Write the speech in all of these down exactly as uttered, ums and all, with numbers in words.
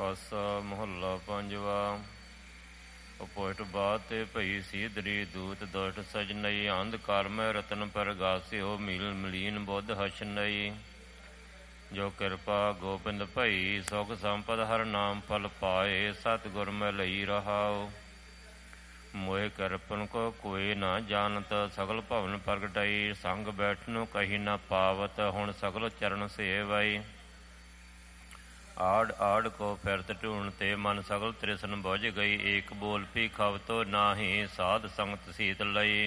ਆਸਾ ਮਹੱਲਾ ਪੰਜਵਾ। ਉਪੋਇਟ ਬਾਤ ਤੇ ਭਈ ਸੀਦਰੀ ਦੂਤ ਦੁਸ਼ਟ ਸਜਨਈ। ਅੰਧਕਾਰ ਮੈਂ ਰਤਨ ਪਰਗਾਸਿਓ ਮਿਲ ਮਿਲੀਨ ਬੁੱਧ ਹਸ਼ਨਈ। ਜੋ ਕਿਰਪਾ ਗੋਬਿੰਦ ਭਈ ਸੁਖ ਸੰਪਦ ਹਰ ਨਾਮ ਫਲ ਪਾਏ। ਸਤਿਗੁਰ ਮੈਂ ਲਈ ਰਹਾਉ ਮੋਹਿ ਕਿਰਪਨ ਕੋ ਕੋਈ ਨਾ ਜਾਣਤ। ਸਗਲ ਭਵਨ ਪ੍ਰਗਟਈ ਸੰਗ ਬੈਠਨੁ ਕਹੀ ਨਾ ਪਾਵਤ। ਹੁਣ ਸਗਲ ਚਰਨ ਸੇਵਈ ਆੜ ਆੜ ਕੋ ਫਿਰਤ ਢੂਣ ਤੇ ਮਨ ਸਗਲ ਤ੍ਰਿਸ਼ਨ ਬੁਝ ਗਈ। ਏਕ ਬੋਲ ਪੀ ਖਵ ਤੋ ਨਾਹੀ ਸਾਧ ਸੰਗਤ ਸੀਤ ਲਈ।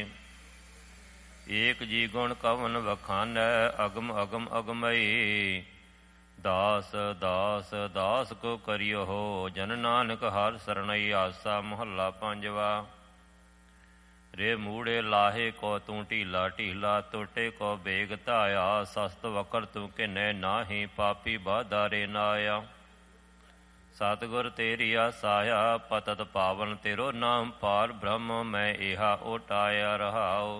ਏਕ ਜੀ ਗੁਣ ਕਵਨ ਵਖਾਨੈ ਅਗਮ ਅਗਮ ਅਗਮਈ। ਦਾਸ ਦਾਸ ਦਾਸ ਕੋ ਕਰਿਓ ਹੋ ਜਨ ਨਾਨਕ ਹਰਿ ਸਰਣਈ। ਆਸਾ ਮਹੱਲਾ ਪੰਜਵਾ। ਰੇ ਮੂੜੇ ਲਾਹੇ ਕੋ ਤੂੰ ਢੀਲਾ ਢੀਲਾ ਟੋਟੇ ਕੋ ਬੇਗ ਧਾਇਆ। ਸਸਤ ਵਕਰ ਤੂੰ ਕਿਨੈ ਨਾਹੀ ਪਾਪੀ ਬਾਧਾਰੇ ਨਾਇਆ। ਸਤਿਗੁਰ ਤੇਰੀ ਆਸਾਇਆ ਪਤਤ ਪਾਵਨ ਤੇਰੋ ਨਾਮ ਪਾਰ ਬ੍ਰਹਮ ਮੈਂ ਏਹਾ ਓਟਾਇਆ ਰਹਾਉ।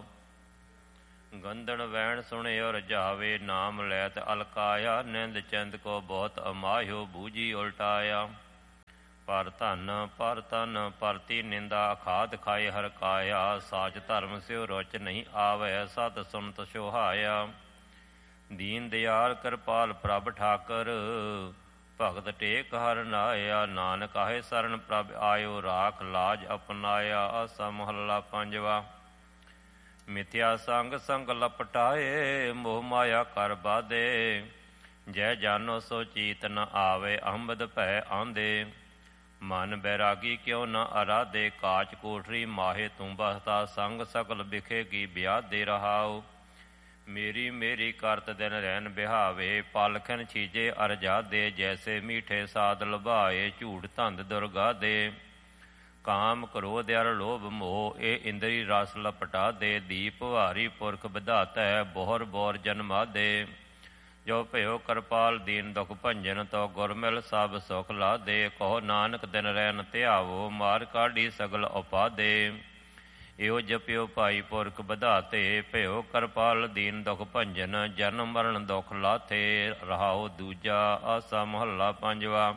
ਗੰਧਨ ਵੈਣ ਸੁਣਿਓ ਰਜਾਵੇ ਨਾਮ ਲੈਤ ਅਲਕਾਇਆ। ਨਿੰਦ ਚੰਦ ਕੋ ਬਹੁਤ ਅਮਾਹਿਓ ਬੂਝੀ ਉਲਟਾਇਆ। ਪਰ ਧਨ ਪਰ ਤਨ ਪਰਤੀ ਨਿੰਦਾ ਅਖਾਦ ਖਾਏ ਹਰ ਕਾਇਆ। ਸਾਚ ਧਰਮ ਸਿਓ ਰੁਚ ਨਹੀਂ ਆਵੈ ਸਤ ਸੁਨਤ ਸੁਹਾਇਆ। ਦੀਨ ਦਿਆਲ ਕਿਰਪਾਲ ਪ੍ਰਭ ਠਾਕਰ ਭਗਤ ਟੇਕ ਹਰ ਨਾਇਆ। ਨਾਨਕ ਆਹੇ ਸਰਨ ਪ੍ਰਭ ਆਇਓ ਰਾਖ ਲਾਜ ਅਪਨਾਇਆ। ਆਸਾ ਮਹੱਲਾ ਪੰਜਵਾ। ਮਿਥਿਆ ਸੰਗ ਸੰਗ ਲਪਟਾਏ ਮੋਹ ਮਾਇਆ ਕਰ ਬਾਧੇ। ਜੈ ਜਾਨੋ ਸੋ ਚੀਤ ਨ ਆਵੇ ਅੰਬਦ ਭੈ ਆਂਦੇ। ਮਨ ਬੈਰਾਗੀ ਕਿਉ ਨ ਅਰਾਧੇ ਕਾਚ ਕੋਠਰੀ ਮਾਹੇ ਤੂੰ ਬਸਤਾ। ਸੰਗ ਸਕਲ ਬਿਖੇਗੀ ਵਿਆਹ ਦੇ ਰਹਾਉ। ਮੇਰੀ ਮੇਰੀ ਕਰਤ ਦਿਨ ਰਹਿਨ ਬਿਹਾਵੇ ਪਾਲਖਨ ਛੀਜੇ ਅਰਜਾ ਦੇ। ਜੈਸੇ ਮੀਠੇ ਸਾਧ ਲੁਭਾਏ ਝੂਠ ਧੰਦ ਦੁਰਗਾ ਦੇ। ਕਾਮ ਕ੍ਰੋਧ ਅਰ ਲੋਭ ਮੋਹ ਇਹ ਇੰਦਰੀ ਰਸ ਲਪਟਾ ਦੇ। ਦੀਪ ਭਾਰੀ ਪੁਰਖ ਵਿਧਾਤੈ ਬੋਹਰ ਬੋਰ ਜਨਮਾ ਦੇ। ਜੋ ਭਇਓ ਕਿਰਪਾਲ ਦੀਨ ਦੁਖ ਭੰਜਨ ਤੋ ਗੁਰ ਮਿਲ ਸਭ ਸੁਖ ਲਾ ਦੇ। ਕਹੋ ਨਾਨਕ ਦਿਨ ਰਹਿਨ ਧਿਆਵੋ ਮਾਰ ਕਾਢੀ ਸਗਲ ਉਪਾਦੇ। ਇਹੋ ਜਪਿਓ ਭਾਈ ਪੁਰਖ ਵਿਧਾਤੇ ਭਇਓ ਕਿਰਪਾਲ ਦੀਨ ਦੁਖ ਭੰਜਨ। ਜਨਮ ਮਰਨ ਦੁਖ ਲਾਥੇ ਰਹਾਉ ਦੂਜਾ। ਆਸਾ ਮਹੱਲਾ ਪੰਜਵਾ।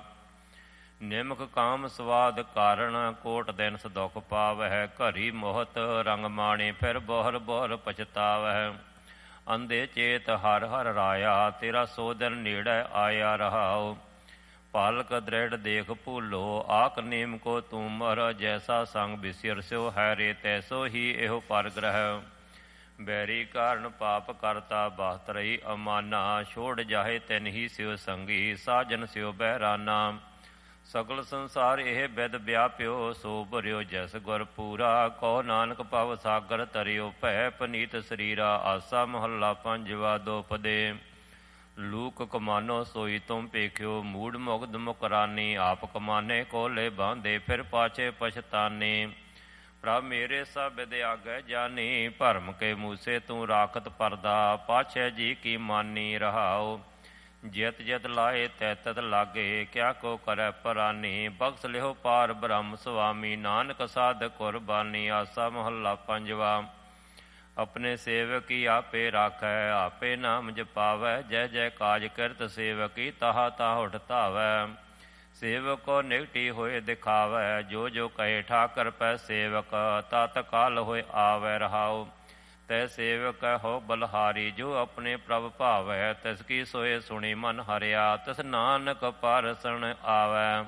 ਨਿਮਕ ਕਾਮ ਸਵਾਦ ਕਾਰਣ ਕੋਟ ਦਿਨ ਦੁਖ ਪਾਵਹਿ। ਘਰੀ ਮੋਹਤ ਰੰਗ ਮਾਣੇ ਫਿਰ ਬੋਹਰ ਬੋਹਰ ਪਛਤਾਵਹਿ। ਅੰਧੇ ਚੇਤ ਹਰ ਹਰ ਰਾਇਆ ਤੇਰਾ ਸੋ ਦਿਨ ਨੇੜੇ ਆਇਆ ਰਹਾਉ। ਪਾਲਕ ਦ੍ਰਿੜ ਦੇਖ ਭੂਲੋ ਆਕ ਨੇਮ ਕੋ ਤੂੰ ਮਰ। ਜੈਸਾ ਸੰਗ ਬਿਸਿਰ ਸਿਓ ਹੈ ਰੇ ਤੈਸੋ ਹੀ ਇਹੋ ਪਰਗ੍ਰਹਿ। ਬੈਰੀ ਕਾਰਨ ਪਾਪ ਕਰਤਾ ਬਾਤ ਰਹੀ ਅਮਾਨਾ। ਛੋੜ ਜਾਹੇ ਤਿਨ ਹੀ ਸਿਓ ਸੰਗੀ ਸਾਜਨ ਸਿਓ ਬਹਿਰਾਨਾ। ਸਗਲ ਸੰਸਾਰ ਇਹ ਬਿਦ ਵਿਆਪਿਓ ਸੋ ਭਰਿਓ ਜੈਸ ਗੁਰ ਪੂਰਾ। ਕਹੋ ਨਾਨਕ ਭਵ ਸਾਗਰ ਤਰਿਓ ਭੈ ਪਨੀਤ ਸਰੀਰਾ। ਆਸਾ ਮਹੱਲਾ ਪੰਜਵਾ। ਦੋਪਦੇ ਲੂਕ ਕਮਾਨੋ ਸੋਈ ਤੁਮ ਪੇਖਿਓ ਮੂੜ ਮੁਗਧ ਮੁਕਰਾਨੀ। ਆਪ ਕਮਾਨੇ ਕੋਲੇ ਬਾਂਧੇ ਫਿਰ ਪਾਛੇ ਪਛਤਾਨੇ। ਪ੍ਰਭ ਮੇਰੇ ਸਭ ਬਿਦ ਆਗੈ ਜਾਨੀ ਭਰਮ ਕੇ ਮੂਸੇ ਤੂੰ ਰਾਖਤ ਪਰਦਾ। ਪਾਛੇ ਜੀ ਕੀ ਮਾਨੀ ਰਹਾਉ। ਜਿਤ ਜਿਤ ਲਾਏ ਤੈ ਤਤ ਲਾਗੇ ਕਿਆ ਕੋ ਕਰੈ ਪਰਾਨੀ। ਬਖਸ਼ ਲਿਓ ਪਾਰ ਬ੍ਰਹਮ ਸੁਆਮੀ ਨਾਨਕ ਸਾਧ ਕੁਰਬਾਨੀ। ਆਸਾ ਮਹੱਲਾ ਪੰਜਵਾ। ਆਪਣੇ ਸੇਵਕੀ ਆਪੇ ਰਾਖੈ ਆਪੇ ਨਾਮ ਜਪਾਵੈ। ਜੈ ਜੈ ਕਾਜ ਕਿਰਤ ਸੇਵਕੀ ਤਾਹਾ ਤਾਹ ਉਠ ਧਾਵੈ। ਸੇਵਕ ਕੋ ਨਿਗਟੀ ਹੋਏ ਦਿਖਾਵੈ ਜੋ ਜੋ ਕਹੇ ਠਾਕਰ ਪੈ ਸੇਵਕ। ਤਤ ਕਾਲ ਹੋਏ ਆਵੈ ਰਹਾਉ। ਤੈ ਸੇਵਕ ਹੋ ਬਲਹਾਰੀ ਜੋ ਆਪਣੇ ਪ੍ਰਭ ਭਾਵੈ। ਤਿਸ ਕੀ ਸੋਏ ਸੁਣੀ ਮਨ ਹਰਿਆ ਤਿਸ ਨਾਨਕ ਪਰਸਣ ਆਵੈ।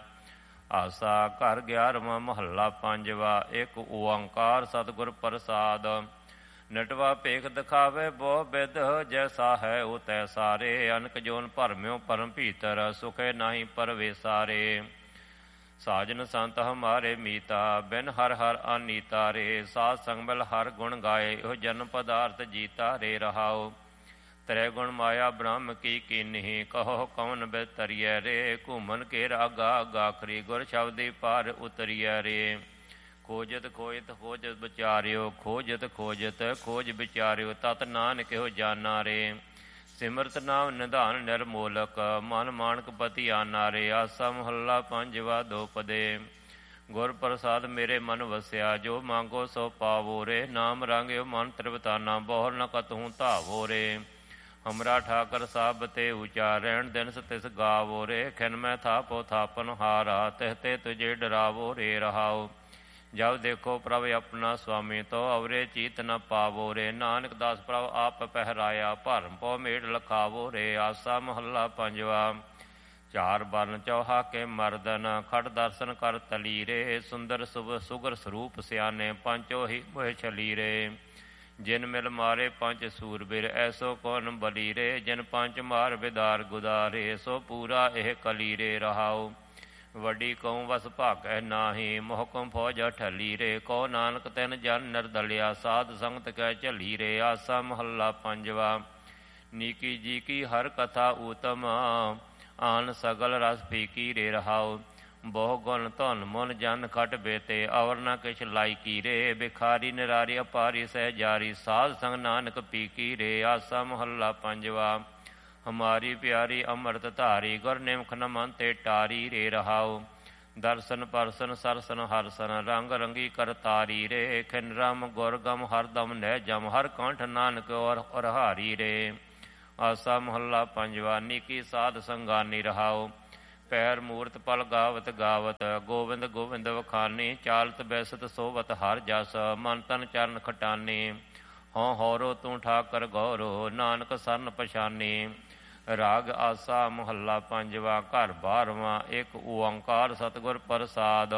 ਆਸਾ ਘਰ ਗਿਆਰਵਾਂ ਮਹੱਲਾ ਪੰਜਵਾ। ਇੱਕ ਓੰਕਾਰ ਸਤਿਗੁਰ ਪ੍ਰਸਾਦ। ਨਟਵਾ ਭੇਖ ਦਿਖਾਵੇ ਬਹੁ ਬਿਧ ਜੈਸਾ ਹੈ ਉਹ ਤੈ ਸਾਰੇ। ਅਨਕ ਜੋਨ ਭਰਮਿਓ ਪਰਮ ਭੀਤਰ ਸੁਖੇ ਨਾਹੀ ਪਰਵੇਸਾਰੇ। ਸਾਜਨ ਸੰਤ ਹਮਾਰੇ ਮੀਤਾ ਬਿਨ ਹਰ ਹਰ ਅਨੀਤਾ ਰੇ। ਸਾਧ ਸੰਗ ਮਿਲ ਹਰ ਗੁਣ ਗਾਏ ਇਹੋ ਜਨਮ ਪਦਾਰਥ ਜੀਤਾ ਰੇ ਰਹਾਉ। ਤ੍ਰੈ ਗੁਣ ਮਾਇਆ ਬ੍ਰਹਮ ਕੀ ਕੀਨਹੀ ਕਹੋ ਕੌਣ ਬਿਤਰੀਐ ਰੇ। ਘੂਮਨ ਕੇ ਰਾਗਾ ਗਾਖਰੀ ਗੁਰ ਸ਼ਬਦੀ ਪਾਰ ਉਤਰੀਐ ਰੇ। ਖੋਜਤ ਖੋਜਤ ਖੋਜਤ ਵਿਚਾਰਿਓ ਖੋਜਤ ਖੋਜਤ ਖੋਜ ਵਿਚਾਰਿਓ। ਤਤ ਨਾਨਕ ਇਹੋ ਜਾਨਾ ਰੇ। ਸਿਮਰਤ ਨਾਮ ਨਿਧਾਨ ਨਿਰਮੋਲਕ ਮਨ ਮਾਨਕ ਪਤੀ ਆਨਾ ਰੇ। ਆਸਾ ਮਹੱਲਾ ਪੰਜਵਾ। ਦੋਪਦੇ ਗੁਰ ਪ੍ਰਸਾਦ ਮੇਰੇ ਮਨ ਵਸਿਆ ਜੋ ਮੰਗੋ ਸੋ ਪਾਵੋ ਰੇ। ਨਾਮ ਰੰਗਿਓ ਮਨ ਤ੍ਰਿਵਤਾਨਾ ਬਹੁਰ ਨ ਕਤਹੂੰ ਧਾਵੋ ਰੇ। हमरा ठाकर साब ते उचारण दिन तिस गावो रे खिन मैं थापो थापन हारा तिह ते तुझे डरावो रे रहाओ। जब देखो प्रभ अपना स्वामी तो अवरे चीत न पावो रे नानक दास प्रभ आप पहराया भरम पौ मेढ़ लखावो रे। आसा महला पंजवा। चार बरन चौहा के मर्दन खड़ दर्शन कर तली रे सुंदर सुब सुगर स्वरूप सियाने पंचो ही मोह छली रे। जिन मिल मारे पंच सूरबीर ऐसो कौन बली रे जिन पंच मार बिदार गुदारे सो पूरा एह कली रे रहाओ। वड्डी कहूँ वस भागै नाही मोहकम फौज ठली रे कौ नानक तिन जन निर्दलिया साध संगत कै झली रे। आसा महला पंजवा। नीकी जी की हर कथा उत्तम आन सगल रस फीकी रे रहाओ। बहु गुण धन मुन जन खट बेते अवर न किछ लाइकी रे भिखारी निरारी अपारी सहजारी साध संग नानक पीकी रे। आसा महला पंजवा। हमारी प्यारी अमृत धारी गुर निमख न मन ते टारी रे रहाओ। दर्शन परसन सरसन हरसन रंग रंगी करतारी रे खिन राम गुर गम हरदम नह जम हर कंठ नानक और, और हारी रे। आसा महला पंजवा। नीकी साध संगानी रहाओ। पैर मूर्त पल गावत गावत गोविंद गोविंद वखानी चालत बैसत सोवत हर जस मन तन चरण खटानी। हों होरो तू ठाकर गौरो नानक सरन पछानी। राग आसा महला पंजवा। घर बारवां। एक ओंकार सतगुर प्रसाद।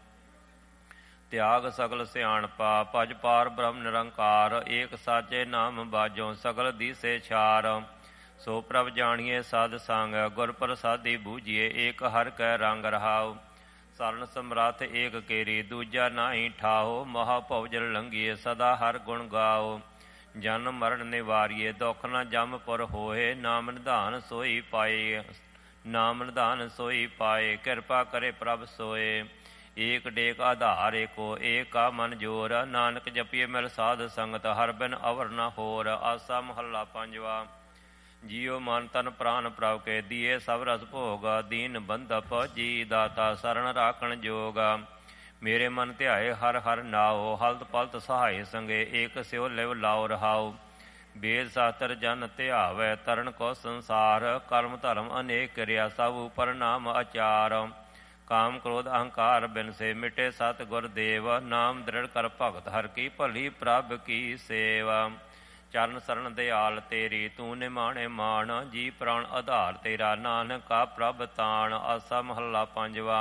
त्याग सगल सियाणपा भज पार ब्रह्म निरंकार एक साचे नाम बाजों सगल दीसे छार। सो प्रभ जानिए साध संग गुर प्रसादी बूझिए एक हर कै रंग रहाओ। सरन समरथ एक केरी दूजा नाई ठाओ महाभव जल लंघिए सदा हर गुण गाओ। जन्म मरण निवारिए दुख न जम पुर होए नाम निधान सोई पाए नाम निधान सोई पाए। कृपा करे प्रभ सोए एक डेक आधार एको एक का मन जोर नानक जपिए मिल साध संगत हर बिन अवर न होर। आसा महला पंजवा। जियो मन तन प्राण प्रभ के दिए सब रस भोग दीन बंधप जी दाता शरण राखण जोग। मेरे मन ध्याए हर हर नाओ हलत पलत सहाय संगे एक स्यो लिव लाओ रहाओ। वेद शास्त्र जन ध्यावै तरन को संसार कर्म धर्म अनेक क्रिया सब ऊपर नाम आचार। काम क्रोध अहंकार बिन से मिटे सत गुर देव नाम दृढ़ कर भगत हर की भली प्रभ की सेवा। चरण शरण दयाल तेरी तू निमाणे मान जी प्राण आधार तेरा नानक का प्रभ ताण। आसा महला पंजवा।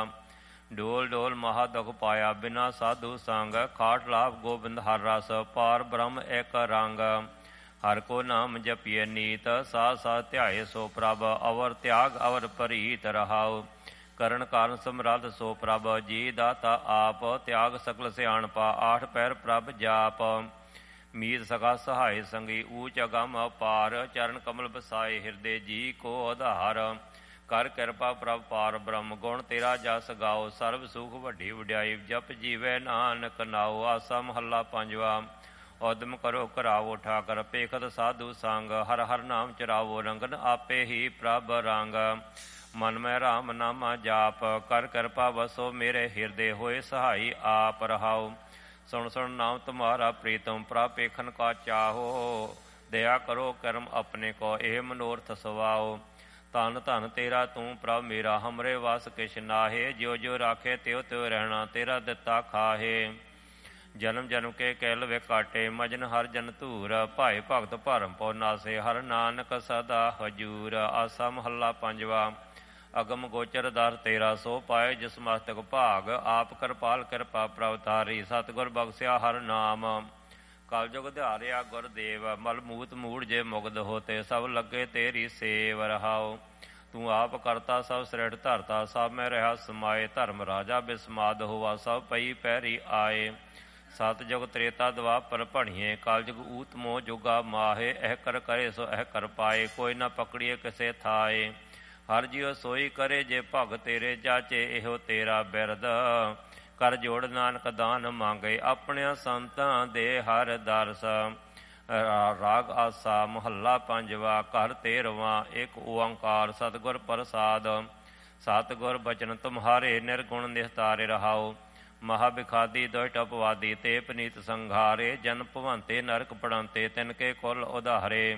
डोल डोल महा दुख पाया बिना साधु संग खाट लाभ गोबिंद हर रस पार ब्रह्म एक रंग। हर को नाम जपिए नीत साथ साथ ध्याए सो प्रभ अवर त्याग अवर परीत रहाओ। करण कारण समरथ सो प्रभ जी दाता आप त्याग सकल सियाणपा आठ पैर प्रभ जाप। मीत सखा सहाय संगी ऊच अगम अपार चरण कमल बसाए हृदय जी को आधार। कर कृपा प्रभ पार ब्रह्म गुण तेरा जस गाओ सर्व सुख वड्डी वड्याई जप जीवै नानक नाओ। आसा महला पंजवा। उद्यम करो करावो ठाकर पेखत साधु संग हर हर नाम चरावो रंगन आपे ही प्रभ रंग। मन में राम नामा जाप कर कृपा वसो मेरे हृदय होए सहाई आप रहाओ। सुन सुन नाम तुम्हारा प्रीतम प्रापेखन का चाहो दया करो कर्म अपने को एह मनोरथ सवाओ। तन धन तेरा तू प्रभ मेरा हमरे वास किश नाहे जो जो राखे त्यो त्यो रहना तेरा दिता खाहे। जन्म जन्म के कैल वे काटे मजन हर जन धूर भाई भगत भरम पौ नासे हर नानक सदा हजूर। आसा महला पंजवा। अगम गोचर दर तेरा सो पाए जिस मस्तक भाग आप कृपाल कृपा प्रवतारी सतगुर बख्सिया हर नाम। कलयुग ध्यारिया गुरदेव मल मूत मूड़ जे मुगद होते सब लगे तेरी सेव रहाओ। तू आप करता सब सृष्ट धरता सब में रहा समाए धर्म राजा बिस्माद हुआ सब पई पैरी आए। सत जुग त्रेता द्वापर भणिए कलयुग ऊत मोह जुगा माहे एह कर करे सो एह कर पाए कोई न पकड़िए किसे थाए। हर जियो सोई करे जे भग तेरे जाचे एहो तेरा बिरद कर जोड़ नानक दान मांगे अपने संतां दे हर दरस। राग आसा महला पंजवा। कर तेरवां। एक ओंकार सतगुर प्रसाद। सतगुर बचन तुम्हारे निर्गुण निस्तारे रहाओ। महाबिखादी दुष्ट अपवादी ते पनीत संघारे जन भवंते नरक पड़ंते तिनके कुल उधारे।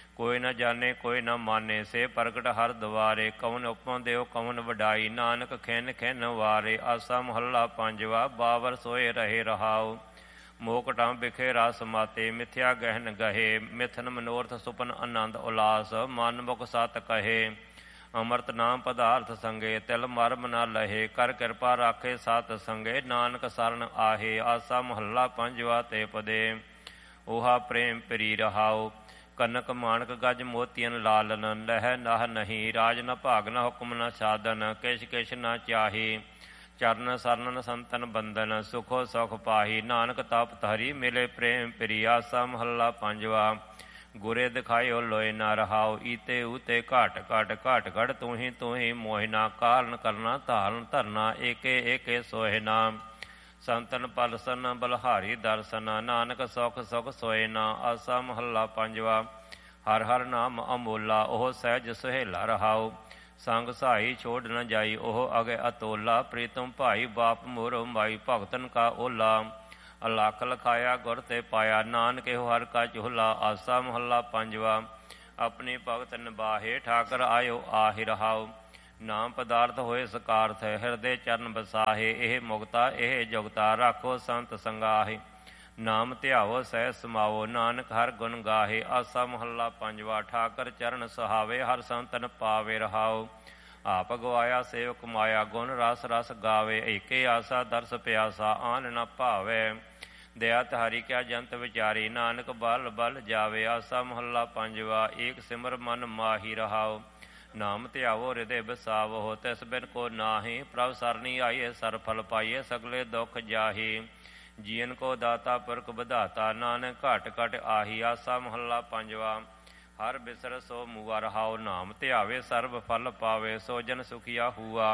ਕੋਈ ਨ ਜਾਣੇ ਕੋਈ ਨ ਮਾਨੇ, ਸੇ ਪ੍ਰਗਟ ਹਰ ਦੁਆਰੇ। ਕਵਨ ਉਪਮ ਦਿਓ ਕਵਨ ਵਡਾਈ, ਨਾਨਕ ਖਿਨ ਖਿਨ ਵਾਰੇ। ਆਸਾ ਮਹੱਲਾ ਪੰਜਵਾ। ਬਾਵਰ ਸੋਏ ਰਹੇ ਰਹਾਉ, ਮੋਕਟਾਂ ਬਿਖੇ ਰਸ ਮਾਤੇ। ਮਿਥਿਆ ਗਹਿਨ ਗਹੇ, ਮਿਥਨ ਮਨੋਰਥ ਸੁਪਨ ਆਨੰਦ ਉਲਾਸ। ਮਨ ਮੁਖ ਸਤ ਕਹੇ, ਅੰਮ੍ਰਿਤ ਨਾਮ ਪਦਾਰਥ ਸੰਗੇ। ਤਿਲ ਮਰਮ ਨ ਲਹੇ, ਕਰ ਕਿਰਪਾ ਰਾਖੇ ਸਤ ਸੰਗੇ। ਨਾਨਕ ਸਰਨ ਆਹੇ, ਆਸਾ ਮਹੱਲਾ ਪੰਜਵਾ ਤੇ ਪਦੇ। ਓਹਾ ਪ੍ਰੇਮ ਪ੍ਰੀ ਰਹਾਉ, ਕਨਕ ਮਾਣਕ ਗਜ ਮੋਤੀਅਨ ਲਾਲਨ। ਲਹਿ ਨਾਹ ਨਹੀਂ, ਰਾਜ ਨ ਭਾਗ ਨ ਹੁਕਮ ਨ ਸਾਧਨ। ਕਿਛ ਕਿਛ ਨ ਚਾਹੀ, ਚਰਨ ਸਰਨਨ ਸੰਤਨ ਬੰਦਨ। ਸੁਖੋ ਸੁਖ ਪਾਹੀ, ਨਾਨਕ ਤਪ ਧਰੀ। ਮਿਲੇ ਪ੍ਰੇਮ ਪ੍ਰੀ, ਆਸਾ ਮਹੱਲਾ ਪੰਜਵਾ। ਗੁਰੇ ਦਿਖਾਇਓ ਲੋਏ ਨਾ ਰਹਾਉ, ਈਤੇ ਊਤੇ ਘਾਟ ਘਾਟ ਘਾਟ ਘੜ। ਤੂੰ ਹੀ ਤੂੰ ਹੀ ਮੋਹਿਨਾ, ਕਾਰਨ ਕਰਨਾ ਧਾਰਨ ਧਰਨਾ। ਏਕੇ ਏਕੇ ਸੋਹਿਨਾ, ਸੰਤਨ ਪਲਸਨ ਬਲਹਾਰੀ ਦਰਸ਼ਨ। ਨਾਨਕ ਸੁਖ ਸੁਖ ਸੋਇਨਾ, ਆਸਾ ਮਹੱਲਾ ਪੰਜਵਾ। ਹਰ ਹਰ ਨਾਮ ਅਮੋਲਾ, ਉਹ ਸਹਿਜ ਸੁਹੇਲਾ ਰਹਾਉ। ਸੰਗ ਸਹਾਈ ਛੋੜ ਨ ਜਾਈ, ਉਹ ਅਗੇ ਅਤੋਲਾ। ਪ੍ਰੀਤਮ ਭਾਈ ਬਾਪ ਮੋਰੋ ਮਾਈ, ਭਗਤਨ ਕਾ ਓਲਾ। ਅਲਖ ਲਖਾਇਆ ਗੁਰ ਤੇ ਪਾਇਆ, ਨਾਨਕ ਇਹੋ ਹਰ ਕਾ ਚੋਲਾ। ਆਸਾ ਮਹੱਲਾ ਪੰਜਵਾ। ਆਪਣੀ ਭਗਤ ਨਿਬਾਹੇ, ਠਾਕਰ ਆਇਓ ਆਹਿ ਰਹਾਉ। ਨਾਮ ਪਦਾਰਥ ਹੋਏ ਸਕਾਰਥ, ਹਿਰਦੇ ਚਰਨ ਬਸਾਹੇ। ਇਹ ਮੁਕਤਾ ਇਹ ਜੁਗਤਾ, ਰਾਖੋ ਸੰਤ ਸੰਗਾਹੇ। ਨਾਮ ਧਿਆਵੋ ਸਹਿ ਸਮਾਵੋ, ਨਾਨਕ ਹਰ ਗੁਣ ਗਾਹੇ। ਆਸਾ ਮਹੱਲਾ ਪੰਜਵਾ। ਠਾਕਰ ਚਰਨ ਸੁਹਾਵੇ, ਹਰ ਸੰਤਨ ਪਾਵੇ ਰਹਾਉ। ਆਪ ਗਵਾਇਆ ਸੇਵਕ ਮਾਇਆ, ਗੁਣ ਰਸ ਰਸ ਗਾਵੇ। ਏਕੇ ਆਸਾ ਦਰਸ ਪਿਆਸਾ, ਆਨ ਨ ਭਾਵੇ। ਦਇਆ ਤਿਹਾਰੀ ਕਿਆ ਜੰਤ ਵਿਚਾਰੀ, ਨਾਨਕ ਬਲ ਬਲ ਜਾਵੇ। ਆਸਾ ਮਹੱਲਾ ਪੰਜਵਾ। ਏਕ ਸਿਮਰ ਮਨ ਮਾਹੀ ਰਹਾਉ, ਨਾਮ ਧਿਆਵੋ ਹਿਰਦੇ ਬਸਾਵੋ। ਤਿਸ ਬਿਨ ਕੋ ਨਾਹੀ, ਪ੍ਰਭ ਸਰਨੀ ਆਈਏ ਸਰ ਫਲ ਪਾਈਏ। ਸਗਲੇ ਦੁਖ ਜਾਹੀ, ਜੀਵਨ ਕੋ ਦਾਤਾ ਪੁਰਖ ਵਿਧਾਤਾ। ਨਾਨਕ ਘਟ ਘਟ ਆਹੀ, ਆਸਾ ਮਹੱਲਾ ਪੰਜਵਾ। ਹਰ ਬਿਸਰ ਸੋ ਮੂਆ ਰਹਾਉ, ਨਾਮ ਧਿਆਵੇ ਸਰਬ ਫਲ ਪਾਵੇ। ਸੋ ਜਨ ਸੁਖੀਆ ਹੂਆ,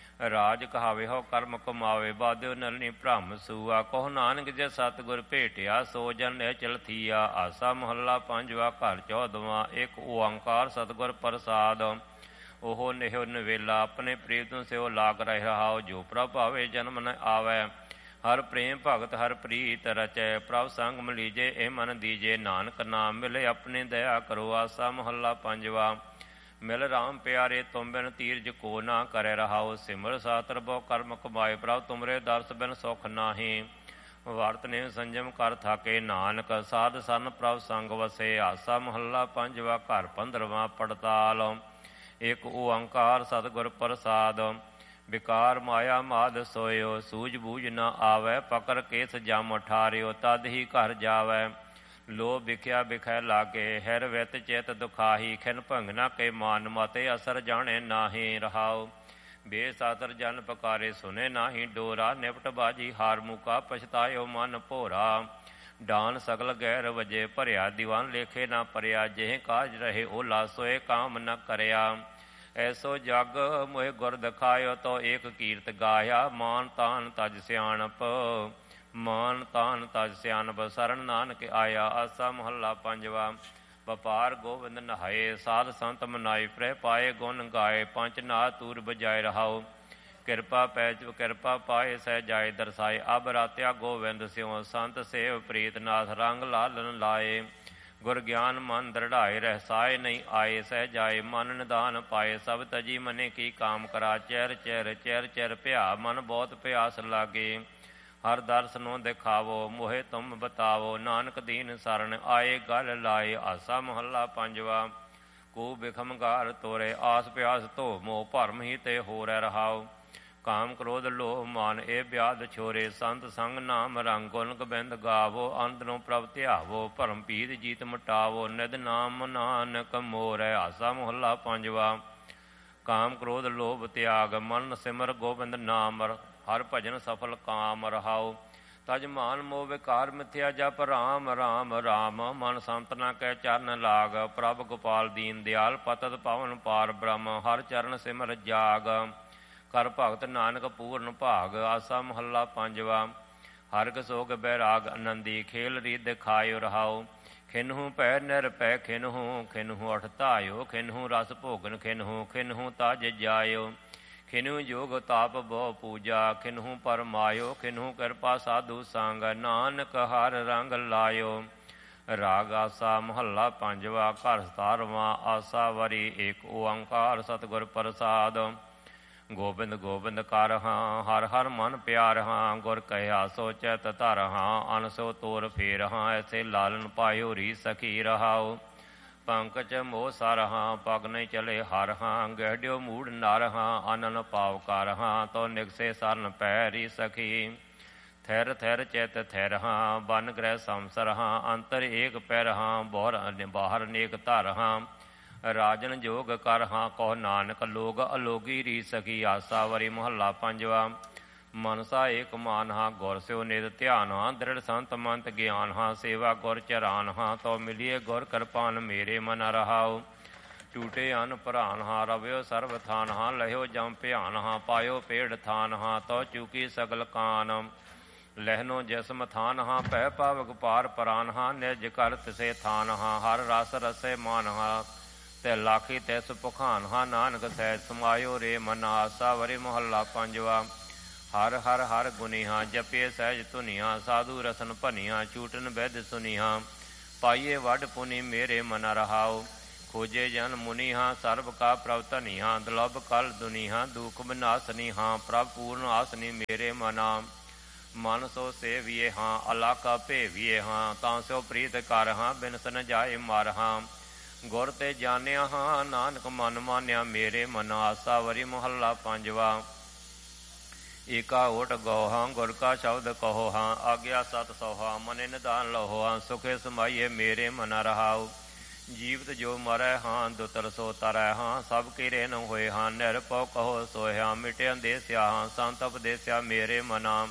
ਰਾਜ ਕਹਾਵੇ ਹੋ ਕਰਮ ਕਮਾਵੇ। ਬਾਧਿਓ ਨਲਨੀ ਭ੍ਰਮ ਸੂਆ, ਕਹੋ ਨਾਨਕ ਜੇ ਸਤਿਗੁਰ ਭੇਟਿਆ। ਸੋ ਜਨ ਨਿਹਚਲ ਥੀਆ, ਆਸਾ ਮਹੱਲਾ ਪੰਜਵਾ। ਘਰ ਚੌਦਵਾਂ। ਇੱਕ ਓੰਕਾਰ ਸਤਿਗੁਰ ਪ੍ਰਸਾਦ, ਉਹ ਨਿਹੋ ਨਿਵੇਲਾ। ਆਪਣੇ ਪ੍ਰੀਤਮ ਸਿਓ ਲਾਗ ਰਹਿ ਰਹਾਉ, ਜੋ ਪ੍ਰਭ ਭਾਵੇ ਜਨਮ ਨ ਆਵੈ। ਹਰ ਪ੍ਰੇਮ ਭਗਤ ਹਰ ਪ੍ਰੀਤ ਰਚੈ, ਪ੍ਰਭ ਸੰਗ ਮਲੀਜੇ ਇਹ ਮਨ ਦੀਜੇ। ਨਾਨਕ ਨਾਮ ਮਿਲੇ ਆਪਣੀ ਦਇਆ ਕਰੋ, ਆਸਾ ਮਹੱਲਾ ਪੰਜਵਾ। ਮਿਲ ਰਾਮ ਪਿਆਰੇ ਤੁਮ ਬਿਨ ਧੀਰਜ ਕੋ ਨਾ ਕਰੇ ਰਹਾਉ। ਸਿਮਰ ਸਾਤਰ ਬਹੁ ਕਰਮ ਕਮਾਏ, ਪ੍ਰਭ ਤੁਮਰੇ ਦਰਸ ਬਿਨ ਸੁਖ ਨਾਹੀ। ਵਰਤ ਨੇ ਸੰਜਮ ਕਰ ਥਾਕੇ, ਨਾਨਕ ਸਾਧ ਸਨ ਪ੍ਰਭ ਸੰਗ ਵਸੇ। ਆਸਾ ਮਹੱਲਾ ਪੰਜਵਾ। ਘਰ ਪੰਦਰਵਾਂ। ਪੜਤਾਲ। ਇੱਕ ਓੰਕਾਰ ਸਤਿਗੁਰ ਪ੍ਰਸਾਦ, ਵਿਕਾਰ ਮਾਇਆ ਮਾਦ ਸੋਇਓ। ਸੂਝ ਬੂਝ ਨ ਆਵੈ, ਪਕਰ ਕੇਸ ਜਮ ਠਾਰਿਓ। ਤਦ ਹੀ ਘਰ ਜਾਵੈ, ਲੋਭ ਵਿਖਿਆ ਵਿਖੈ ਲਾਗੇ। ਹਿਰ ਵਿਤ ਚਿਤ ਦੁਖਾਹੀ, ਖਿਨ ਭੰਗਨਾ ਕੇ ਮਾਨ ਮਤੇ। ਅਸਰ ਜਾਣੇ ਨਾਹੀ ਰਹਾਉ, ਬੇਸਾਤਰ ਜਨ ਪਕਾਰੇ। ਸੁਨੇ ਨਾਹੀ ਡੋਰਾ, ਨਿਪਟ ਬਾਜੀ ਹਾਰ ਮੁਕਾ। ਪਛਤਾਇਓ ਮਨ ਭੋਰਾ, ਡਾਨ ਸਗਲ ਗੈਰ ਵਜੇ। ਭਰਿਆ ਦੀਵਾਨ ਲੇਖੇ ਨਾ ਭਰਿਆ, ਜਿਹੇ ਕਾਜ ਰਹੇ ਓਲਾ। ਸੋਏ ਕਾਮ ਨ ਕਰਿਆ, ਐਸੋ ਜਗ ਮੋਹਿ ਗੁਰ ਦਿਖਾਇਓ। ਤੋ ਏਕ ਕੀਰਤ ਗਾਇਆ, ਮਾਨ ਤਾਨ ਤਜ ਸਿਆਣਪ। ਮਾਨ ਤਾਨ ਤਜ ਸਿਆਣਪ, ਸਰਨ ਨਾਨਕ ਆਇਆ। ਆਸਾ ਮਹੱਲਾ ਪੰਜਵਾ। ਵਪਾਰ ਗੋਬਿੰਦ ਨਹਾਏ, ਸਾਧ ਸੰਤ ਮਨਾਏ। ਪ੍ਰਹਿ ਪਾਏ ਗੁਣ ਗਾਏ, ਪੰਚ ਨਾਦ ਤੂਰ ਬਜਾਏ ਰਹਾਉ। ਕਿਰਪਾ ਪੈ ਕਿਰਪਾ ਪਾਏ ਸਹਿ ਜਾਏ ਦਰਸਾਏ। ਅਬ ਰਾਤਿਆ ਗੋਬਿੰਦ ਸਿਉ, ਸੰਤ ਸੇਵ ਪ੍ਰੀਤ ਨਾਥ। ਰੰਗ ਲਾਲਨ ਲਾਏ, ਗੁਰ ਗਿਆਨ ਮਨ ਦ੍ਰਿੜਾਏ। ਰਹਿਸਾਏ ਨਹੀਂ ਆਏ, ਸਹਿ ਜਾਏ ਮਨ ਨਿਦਾਨ ਪਾਏ। ਸਭ ਤਜੀ ਮਨੇ ਕੀ ਕਾਮ ਕਰਾ, ਚਿਰ ਚਿਰ ਚਿਰ ਚਿਰ ਭਿਆ। ਮਨ ਬਹੁਤ ਪਿਆਸ ਲਾਗੇ, ਹਰ ਦਰਸਨੋਂ ਦਿਖਾਵੋ। ਮੋਹਿ ਤੁਮ ਬਤਾਵੋ, ਨਾਨਕ ਦੀਨ ਸਰਨ ਆਏ ਗਲ ਲਾਏ। ਆਸਾ ਮਹੱਲਾ ਪੰਜਵਾ। ਕੋ ਬਿਖਮ ਗਾਰ ਤੋਰੇ, ਆਸ ਪਿਆਸ ਧੋ ਮੋਹ। ਭਰਮ ਹੀ ਤੇ ਹੋ ਰਹਿ ਰਹਾਉ, ਕਾਮ ਕ੍ਰੋਧ ਲੋਭ ਮਾਨ। ਇਹ ਵਿਆਧ ਛੋਰੇ, ਸੰਤ ਸੰਗ ਨਾਮ ਰੰਗ। ਗੁਣ ਗੋਬਿੰਦ ਗਾਵੋ, ਅੰਦਰੋਂ ਪ੍ਰਭ ਧਿਆਵੋ। ਭਰਮ ਭੀਤ ਜੀਤ ਮਟਾਵੋ, ਨਿਧ ਨਾਮ ਨਾਨਕ ਮੋਰੈ। ਆਸਾ ਮਹੱਲਾ ਪੰਜਵਾ। ਕਾਮ ਕ੍ਰੋਧ ਲੋਭ ਤਿਆਗ, ਮਨ ਸਿਮਰ ਗੋਬਿੰਦ ਨਾਮ। ਹਰ ਭਜਨ ਸਫਲ ਕਾਮ ਰਹਾਉ, ਤਜ ਮਾਨ ਮੋਹ ਵਿਕਾਰ। ਮਿਥਿਆ ਜਪ ਰਾਮ ਰਾਮ ਰਾਮ, ਮਨ ਸੰਤ ਨਾ ਕਹਿ ਚਰਨ ਲਾਗ। ਪ੍ਰਭ ਗੋਪਾਲ ਦੀਨ ਦਿਆਲ, ਪਤਤ ਪਾਵਨ ਪਾਰ ਬ੍ਰਹਮ। ਹਰ ਚਰਨ ਸਿਮਰ ਜਾਗ, ਕਰ ਭਗਤ ਨਾਨਕ ਪੂਰਨ ਭਾਗ। ਆਸਾ ਮਹੱਲਾ ਪੰਜਵਾ। ਹਰਿ ਸੋਗ ਬੈਰਾਗ ਆਨੰਦੀ, ਖੇਲ ਰੀਤ ਦਿਖਾਇਓ ਰਹਾਉ। ਖਿਨਹੂ ਪੈ ਨਿਰਪੈ ਖਿਨਹੂ, ਖਿਨਹੂ ਅਠ ਧਾਇਓ। ਖਿਨਹੂ ਰਸ ਭੋਗਨ ਖਿਨਹੂ, ਖਿਨਹੂ ਤਜ ਜਾਇਓ। ਖਿਨਹੂ ਜੋਗ ਤਾਪ ਬਹੁ ਪੂਜਾ, ਖਿਨਹੂ ਪਰਮਾਇਓ। ਖਿਨਹੂ ਕਿਰਪਾ ਸਾਧੂ ਸੰਗ, ਨਾਨਕ ਹਰ ਰੰਗ ਲਾਇਓ। ਰਾਗ ਆਸਾ ਮਹੱਲਾ ਪੰਜਵਾ। ਘਰ ਸਤਾਰਵਾਂ। ਆਸਾ ਵਰੀ ਏਕ ਓੰਕਾਰ ਸਤਿਗੁਰ ਪ੍ਰਸਾਦ। ਗੋਬਿੰਦ ਗੋਬਿੰਦ ਕਰ ਹਾਂ, ਹਰ ਹਰ ਮਨ ਪਿਆਰ ਹਾਂ। ਗੁਰ ਕਹਿਆ ਸੋ ਚਿਤ ਧਰ ਹਾਂ, ਅਨ ਸੋ ਤੋਰ ਫੇਰ ਹਾਂ। ਐਸੇ ਲਾਲਨ ਪਾਇਓ ਰੀ ਸਖੀ ਰਹਾਓ। ਪੰਕਜ ਮੋਹ ਸਰ ਹਾਂ, ਪਗ ਨਹੀਂ ਚਲੇ ਹਰ ਹਾਂ। ਗਹਿੜਿਓ ਮੂੜ ਨਰ ਹਾਂ, ਅਨਨ ਪਾਵ ਕਰ ਹਾਂ। ਤੋ ਨਿਗਸੇ ਸਰਨ ਪੈ ਰੀ ਸਖੀ। ਥਿਰ ਥਿਰ ਚਿਤ ਥਿਰ ਹਾਂ, ਬਨ ਗ੍ਰਹਿ ਸੰਸਰ ਹਾਂ। ਅੰਤਰ ਏਕ ਪੈਰ ਹਾਂ, ਬੋਹਰ ਬਾਹਰ ਨੇਕ ਧਰ ਹਾਂ। ਰਾਜਨ ਜੋਗ ਕਰ ਹਾਂ, ਕਹੋ ਨਾਨਕ ਲੋਗ ਅਲੋਗੀ ਰੀ ਸਖੀ। ਆਸਾ ਵਰੀ ਮਹੱਲਾ ਪੰਜਵਾ। ਮਨਸਾ ਏਕ ਮਾਨ ਹਾਂ, ਗੁਰ ਸਿਓ ਨਿਤ ਧਿਆਨ ਹਾਂ। ਦ੍ਰਿੜ ਸੰਤ ਮੰਤ ਗਿਆਨ ਹਾਂ, ਸੇਵਾ ਗੁਰ ਚਰਾਨ ਹਾਂ। ਤੋ ਮਿਲੀਏ ਗੁਰ ਕਿਰਪਾਨ, ਮੇਰੇ ਮਨ ਰਹਾਓ। ਟੂਟੇ ਅਨ ਭਰਾਨ ਹਾਂ, ਰਵਿਓ ਸਰਬ ਥਾਨ ਹਾਂ। ਲਹਿਓ ਜਮ ਭਿਆਨ ਹਾਂ, ਪਾਇਓ ਪੇੜ ਥਾਨ ਹਾਂ। ਤੋ ਚੂਕੀ ਸਗਲ ਕਾਨ, ਲਹਿਨੋ ਜਿਸਮ ਥਾਨ ਹਾਂ। ਪੈ ਪਾਵਕ ਪਾਰ ਪਰਾਨ ਹਾਂ, ਨਿਜ ਕਰ ਤਿਸੇ ਥਾਨ ਹਾਂ। ਹਰ ਰਸ ਰਸੇ ਮਾਨ ਹਾਂ, ਤੇ ਲਾਖੀ ਤਿਸ ਪੁਖਾਨ ਹਾਂ। ਨਾਨਕ ਸਹਿਜ ਸਮਾਇਓ ਰੇ ਮਨ। ਆਸਾ ਵਰੀ ਮਹੱਲਾ ਪੰਜਵਾ। ਹਰ ਹਰ ਹਰ ਗੁਨੀ ਹਾਂ, ਜਪੇ ਸਹਿਜ ਧੁਨੀਆਂ। ਸਾਧੂ ਰਸਨ ਭਨੀਆਂ, ਚੂਟਨ ਬਿਧ ਸੁਨੀਆਂ। ਪਾਈਏ ਵੱਡ ਪੁਨੀ, ਮੇਰੇ ਮਨ ਰਹਾਓ। ਖੋਜੇ ਜਨ ਮੁਨੀ ਹਾਂ, ਸਰਬ ਕਾ ਪ੍ਰਭ ਧਨੀ ਹਾਂ। ਦੁਲਭ ਕਲ ਦੁਨੀ ਹਾਂ, ਦੁਖ ਬਿਨਾਸਨੀ ਹਾਂ। ਪ੍ਰਭ ਪੂਰਨ ਆਸਨੀ, ਮੇਰੇ ਮਨਾ। ਮਨ ਸੋ ਸੇਵੀਏ ਹਾਂ, ਅਲਾਕਾ ਭੇਵੀਏ ਹਾਂ। ਤਾਂ ਸਿਓ ਪ੍ਰੀਤ ਕਰ ਹਾਂ, ਬਿਨਸ ਨ ਜਾਏ ਮਰ ਹਾਂ। ਗੁਰ ਤੇ ਜਾਣਿਆ ਹਾਂ, ਨਾਨਕ ਮਨ ਮਾਨਿਆ, ਮੇਰੇ ਮਨ। ਆਸਾ ਵਰੀ ਮਹੱਲਾ ਪੰਜਵਾ। ਏਕਾ ਓਟ ਗਉ ਹਾਂ, ਗੁਰ ਕਾ ਸ਼ਬਦ ਕਹੋ ਹਾਂ। ਆਗਿਆ ਸਤ ਸੌ ਹਾਂ, ਮਨੇ ਨਿਧਾਨ ਲਹੋ ਹਾਂ। ਸੁਖੇ ਸਮਾਈਏ, ਮੇਰੇ ਮਨ ਰਹਾਓ। ਜੀਵਤ ਜੋ ਮਰੈ ਹਾਂ, ਦੁਤਰ ਸੋ ਤਰੈ ਹਾਂ। ਸਭ ਕੀਰੇ ਨ ਹੋਏ ਹਾਂ, ਨਿਰਭਉ ਕਹੋ ਸੋਇ ਹਾਂ। ਮਿਟਿਆ ਦੇਸਿਆ ਹਾਂ, ਸੰਤ ਉਪਦੇਸਿਆ, ਮੇਰੇ ਮਨਾ।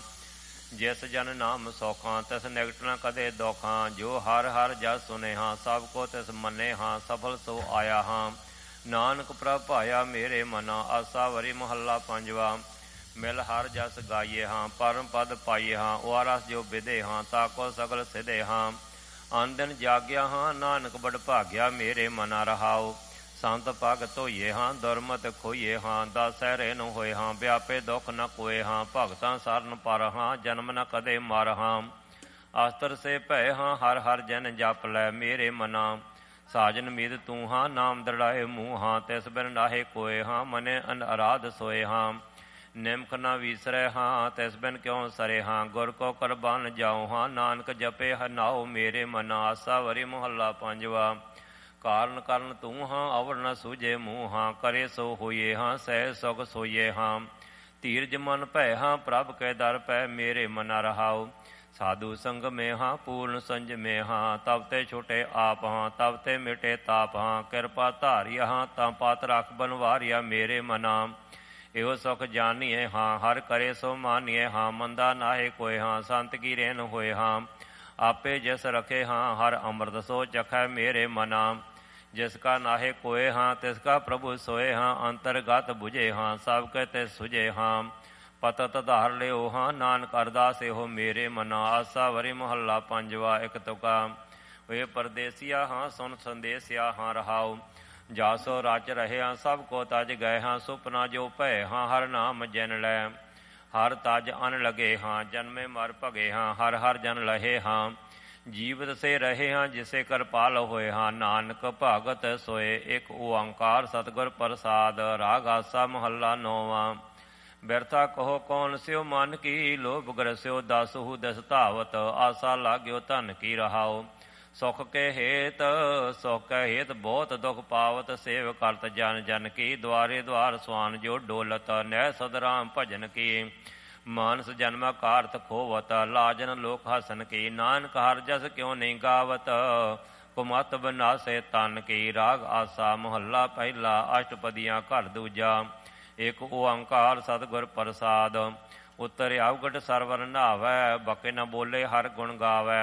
ਜਿਸ ਜਨ ਨਾਮ ਸੌਖਾਂ, ਤਿਸ ਨਿਕਟ ਨ ਕਦੇ ਦੁਖਾਂ। ਜੋ ਹਰ ਹਰ ਜਸ ਸੁਨੇ ਹਾਂ, ਸਭ ਕੋ ਤਿਸ ਮੰਨੇ ਹਾਂ। ਸਫਲ ਸੋ ਆਇਆ ਹਾਂ, ਨਾਨਕ ਪ੍ਰਭ ਭਾਇਆ, ਮੇਰੇ ਮਨਾ। ਆਸਾ ਵਰੀ ਮਹੱਲਾ ਪੰਜਵਾ। ਮਿਲ ਹਰ ਜਸ ਗਾਈਏ ਹਾਂ, ਪਰਮ ਪਦ ਪਾਈਏ ਹਾਂ। ਉਹ ਰਸ ਜੋ ਵਿਦੇ ਹਾਂ, ਤਾਕੋ ਸਗਲ ਸਿਧੇ ਹਾਂ। ਅਨ ਦਿਨ ਜਾਗਿਆ ਹਾਂ, ਨਾਨਕ ਬੜ ਭਾਗਿਆ, ਮੇਰੇ ਮਨਾ ਰਹਾਓ। ਸੰਤ ਪਗ ਧੋਈਏ ਹਾਂ, ਦੁਰਮਤ ਖੋਈਏ ਹਾਂ। ਦਾਸੈ ਰੇ ਨ ਹੋਏ ਹਾਂ, ਵਿਆਪੇ ਦੁਖ ਨ ਕੋਏ ਹਾਂ। ਭਗਤਾਂ ਸਰਨ ਪਰ ਹਾਂ, ਜਨਮ ਨ ਕਦੇ ਮਰ ਹਾਂ। ਅਸਤਰ ਸੇ ਭੈ ਹਾਂ, ਹਰ ਹਰ ਜਨ ਜਪ ਲੈ, ਮੇਰੇ ਮਨਾ। ਸਾਜਨ ਮੀਤ ਤੂੰ ਹਾਂ, ਨਾਮ ਦ੍ਰਿੜਾਏ ਮੂੰਹ ਹਾਂ। ਤਿਸ ਬਿਨ ਨਾਹੇ ਕੋਏ ਹਾਂ, ਮਨੇ ਅਨਰਾਧ ਸੋਏ ਹਾਂ। ਨਿਮਖ ਨ ਵੀਸਰੈ ਹਾਂ, ਤਿਸ ਬਿਨ ਕਿਉ ਸਰੇ ਹਾਂ। ਗੁਰ ਕੋ ਕੁਰਬਾਨ ਜਾਉ ਹਾਂ, ਨਾਨਕ ਜਪੇ ਹਨਾਓ, ਮੇਰੇ ਮਨਾ। ਆਸਾ ਵਰੀ ਮਹੱਲਾ ਪੰਜਵਾ। ਕਾਰਨ ਕਰਨ ਤੂੰ ਹਾਂ, ਅਵਰ ਨ ਸੂਝੇ ਮੂੰਹ ਹਾਂ। ਕਰੇ ਸੋ ਹੋਈਏ ਹਾਂ, ਸਹਿ ਸੁਖ ਸੋਈਏ ਹਾਂ। ਧੀਰਜ ਮਨ ਭੈ ਹਾਂ, ਪ੍ਰਭ ਕੈ ਦਰ ਪੈ, ਮੇਰੇ ਮਨਾ ਰਹਾਓ। ਸਾਧੂ ਸੰਗ ਮੇ ਹਾਂ, ਪੂਰਨ ਸੰਜ ਮੇ ਹਾਂ। ਤਬ ਤੇ ਛੁਟੇ ਆਪ ਹਾਂ, ਤਬ ਤੇ ਮਿਟੇ ਤਾਪ ਹਾਂ। ਕਿਰਪਾ ਧਾਰਿਆ ਹਾਂ, ਤਾਂ ਪਤ ਰਖ ਬਨਵਾਰਿਆ, ਮੇਰੇ ਮਨਾ। ਇਹੋ ਸੁਖ ਜਾਨੀਏ ਹਾਂ, ਹਰ ਕਰੇ ਸੋ ਮਾਨੀਏ ਹਾਂ। ਮੰਦਾ ਨਾਹੇ ਕੋਏ ਹਾਂ, ਸੰਤ ਕੀ ਰੇਨ ਹੋਏ ਹਾਂ। ਆਪੇ ਜਿਸ ਰਖੇ ਹਾਂ, ਹਰ ਅੰਮ੍ਰਿਤ ਸੋ ਚਖੈ, ਮੇਰੇ ਮਨਾ। ਜਿਸ ਕਾ ਨਾਹੇ ਕੋਏ ਹਾਂ, ਤਿਸ ਕਾ ਪ੍ਰਭੂ ਸੋਏ ਹਾਂ। ਅੰਤਰਗਤ ਬੁਝੇ ਹਾਂ, ਸਭ ਕੈ ਤੇ ਸੁਝੇ ਹਾਂ। ਪਤਤ ਧਾਰ ਲਿਓ ਹਾਂ, ਨਾਨਕ ਅਰਦਾਸ ਇਹੋ, ਮੇਰੇ ਮਨਾ। ਆਸਾ ਵਰੀ ਮਹੱਲਾ ਪੰਜਵਾ। ਇਕ ਤੁਕਾ। ਵੇ ਪਰਦੇਸੀਆ ਹਾਂ, ਸੁਨ ਸੰਦੇਸਿਆ ਹਾਂ, ਰਹਾਓ। ਜਾ ਸੋ ਰਚ ਰਹਿਆ, ਸਭ ਕੋ ਤਜ ਗਏ ਹਾਂ। ਸੁਪਨਾ ਜੋ ਭੈ ਹਾਂ, ਹਰ ਨਾਮ ਜਨ ਲੈ। ਹਰ ਤਜ ਅਨ ਲਗੇ ਹਾਂ, ਜਨਮੇ ਮਰ ਭਗੇ ਹਾਂ। ਹਰ ਹਰ ਜਨ ਲਹੇ ਹਾਂ, ਜੀਵਤ ਸੇ ਰਹੇ ਹਾਂ। ਜਿਸੇ ਕਿਰਪਾਲ ਹੋਏ ਹਾਂ, ਨਾਨਕ ਭਗਤ ਸੋਏ। ਇਕ ਓੰਕਾਰ ਸਤਿਗੁਰ ਪ੍ਰਸਾਦ। ਰਾਗ ਆਸਾ ਮਹੱਲਾ ਨੌਵਾਂ। ਬਿਰਥਾ ਕਹੋ ਕੌਣ ਸਿਓ ਮਨ ਕੀ, ਲੋਭ ਗ੍ਰਸਿਓ ਦਸਹੂ ਦਿਸ ਧਾਵਤ। ਆਸਾ ਲਾਗਿਓ ਧਨ ਕੀ, ਰਹਾਓ। ਸੁਖ ਕੇ ਹੇਤ ਸੁਖ ਕੈ ਹੇਤ ਬਹੁਤ ਦੁਖ ਪਾਵਤ। ਸੇਵ ਕਰਤ ਜਨ ਜਨ ਕੀ, ਦੁਆਰੇ ਦੁਆਰ ਸਵਾਨ ਜੋ ਡੋਲਤ। ਨਹਿ ਸਦਰਾਮ ਭਜਨ ਕੀ, ਮਾਨਸ ਜਨਮ ਕਾਰਤ ਖੋਵਤ। ਲਾਜਨ ਲੋਕ ਹਸਨ ਕੀ, ਨਾਨਕ ਹਰ ਜਸ ਕਿਉ ਨਹੀਂ ਗਾਵਤ। ਕੁਮਤ ਬਨਾਸੇ ਤਨ ਕੀ। ਰਾਗ ਆਸਾ ਮਹੱਲਾ ਪਹਿਲਾ। ਅਸ਼ਟਪਦੀਆਂ ਘਰ ਦੂਜਾ। ਇਕ ਓੰਕਾਰ ਸਤਿਗੁਰ ਪ੍ਰਸਾਦ। ਉਤਰ ਆਉਗਟ ਸਰਵਰ ਨਹਾਵੈ, ਬਕੇ ਨ ਬੋਲੇ ਹਰ ਗੁਣ ਗਾਵੈ।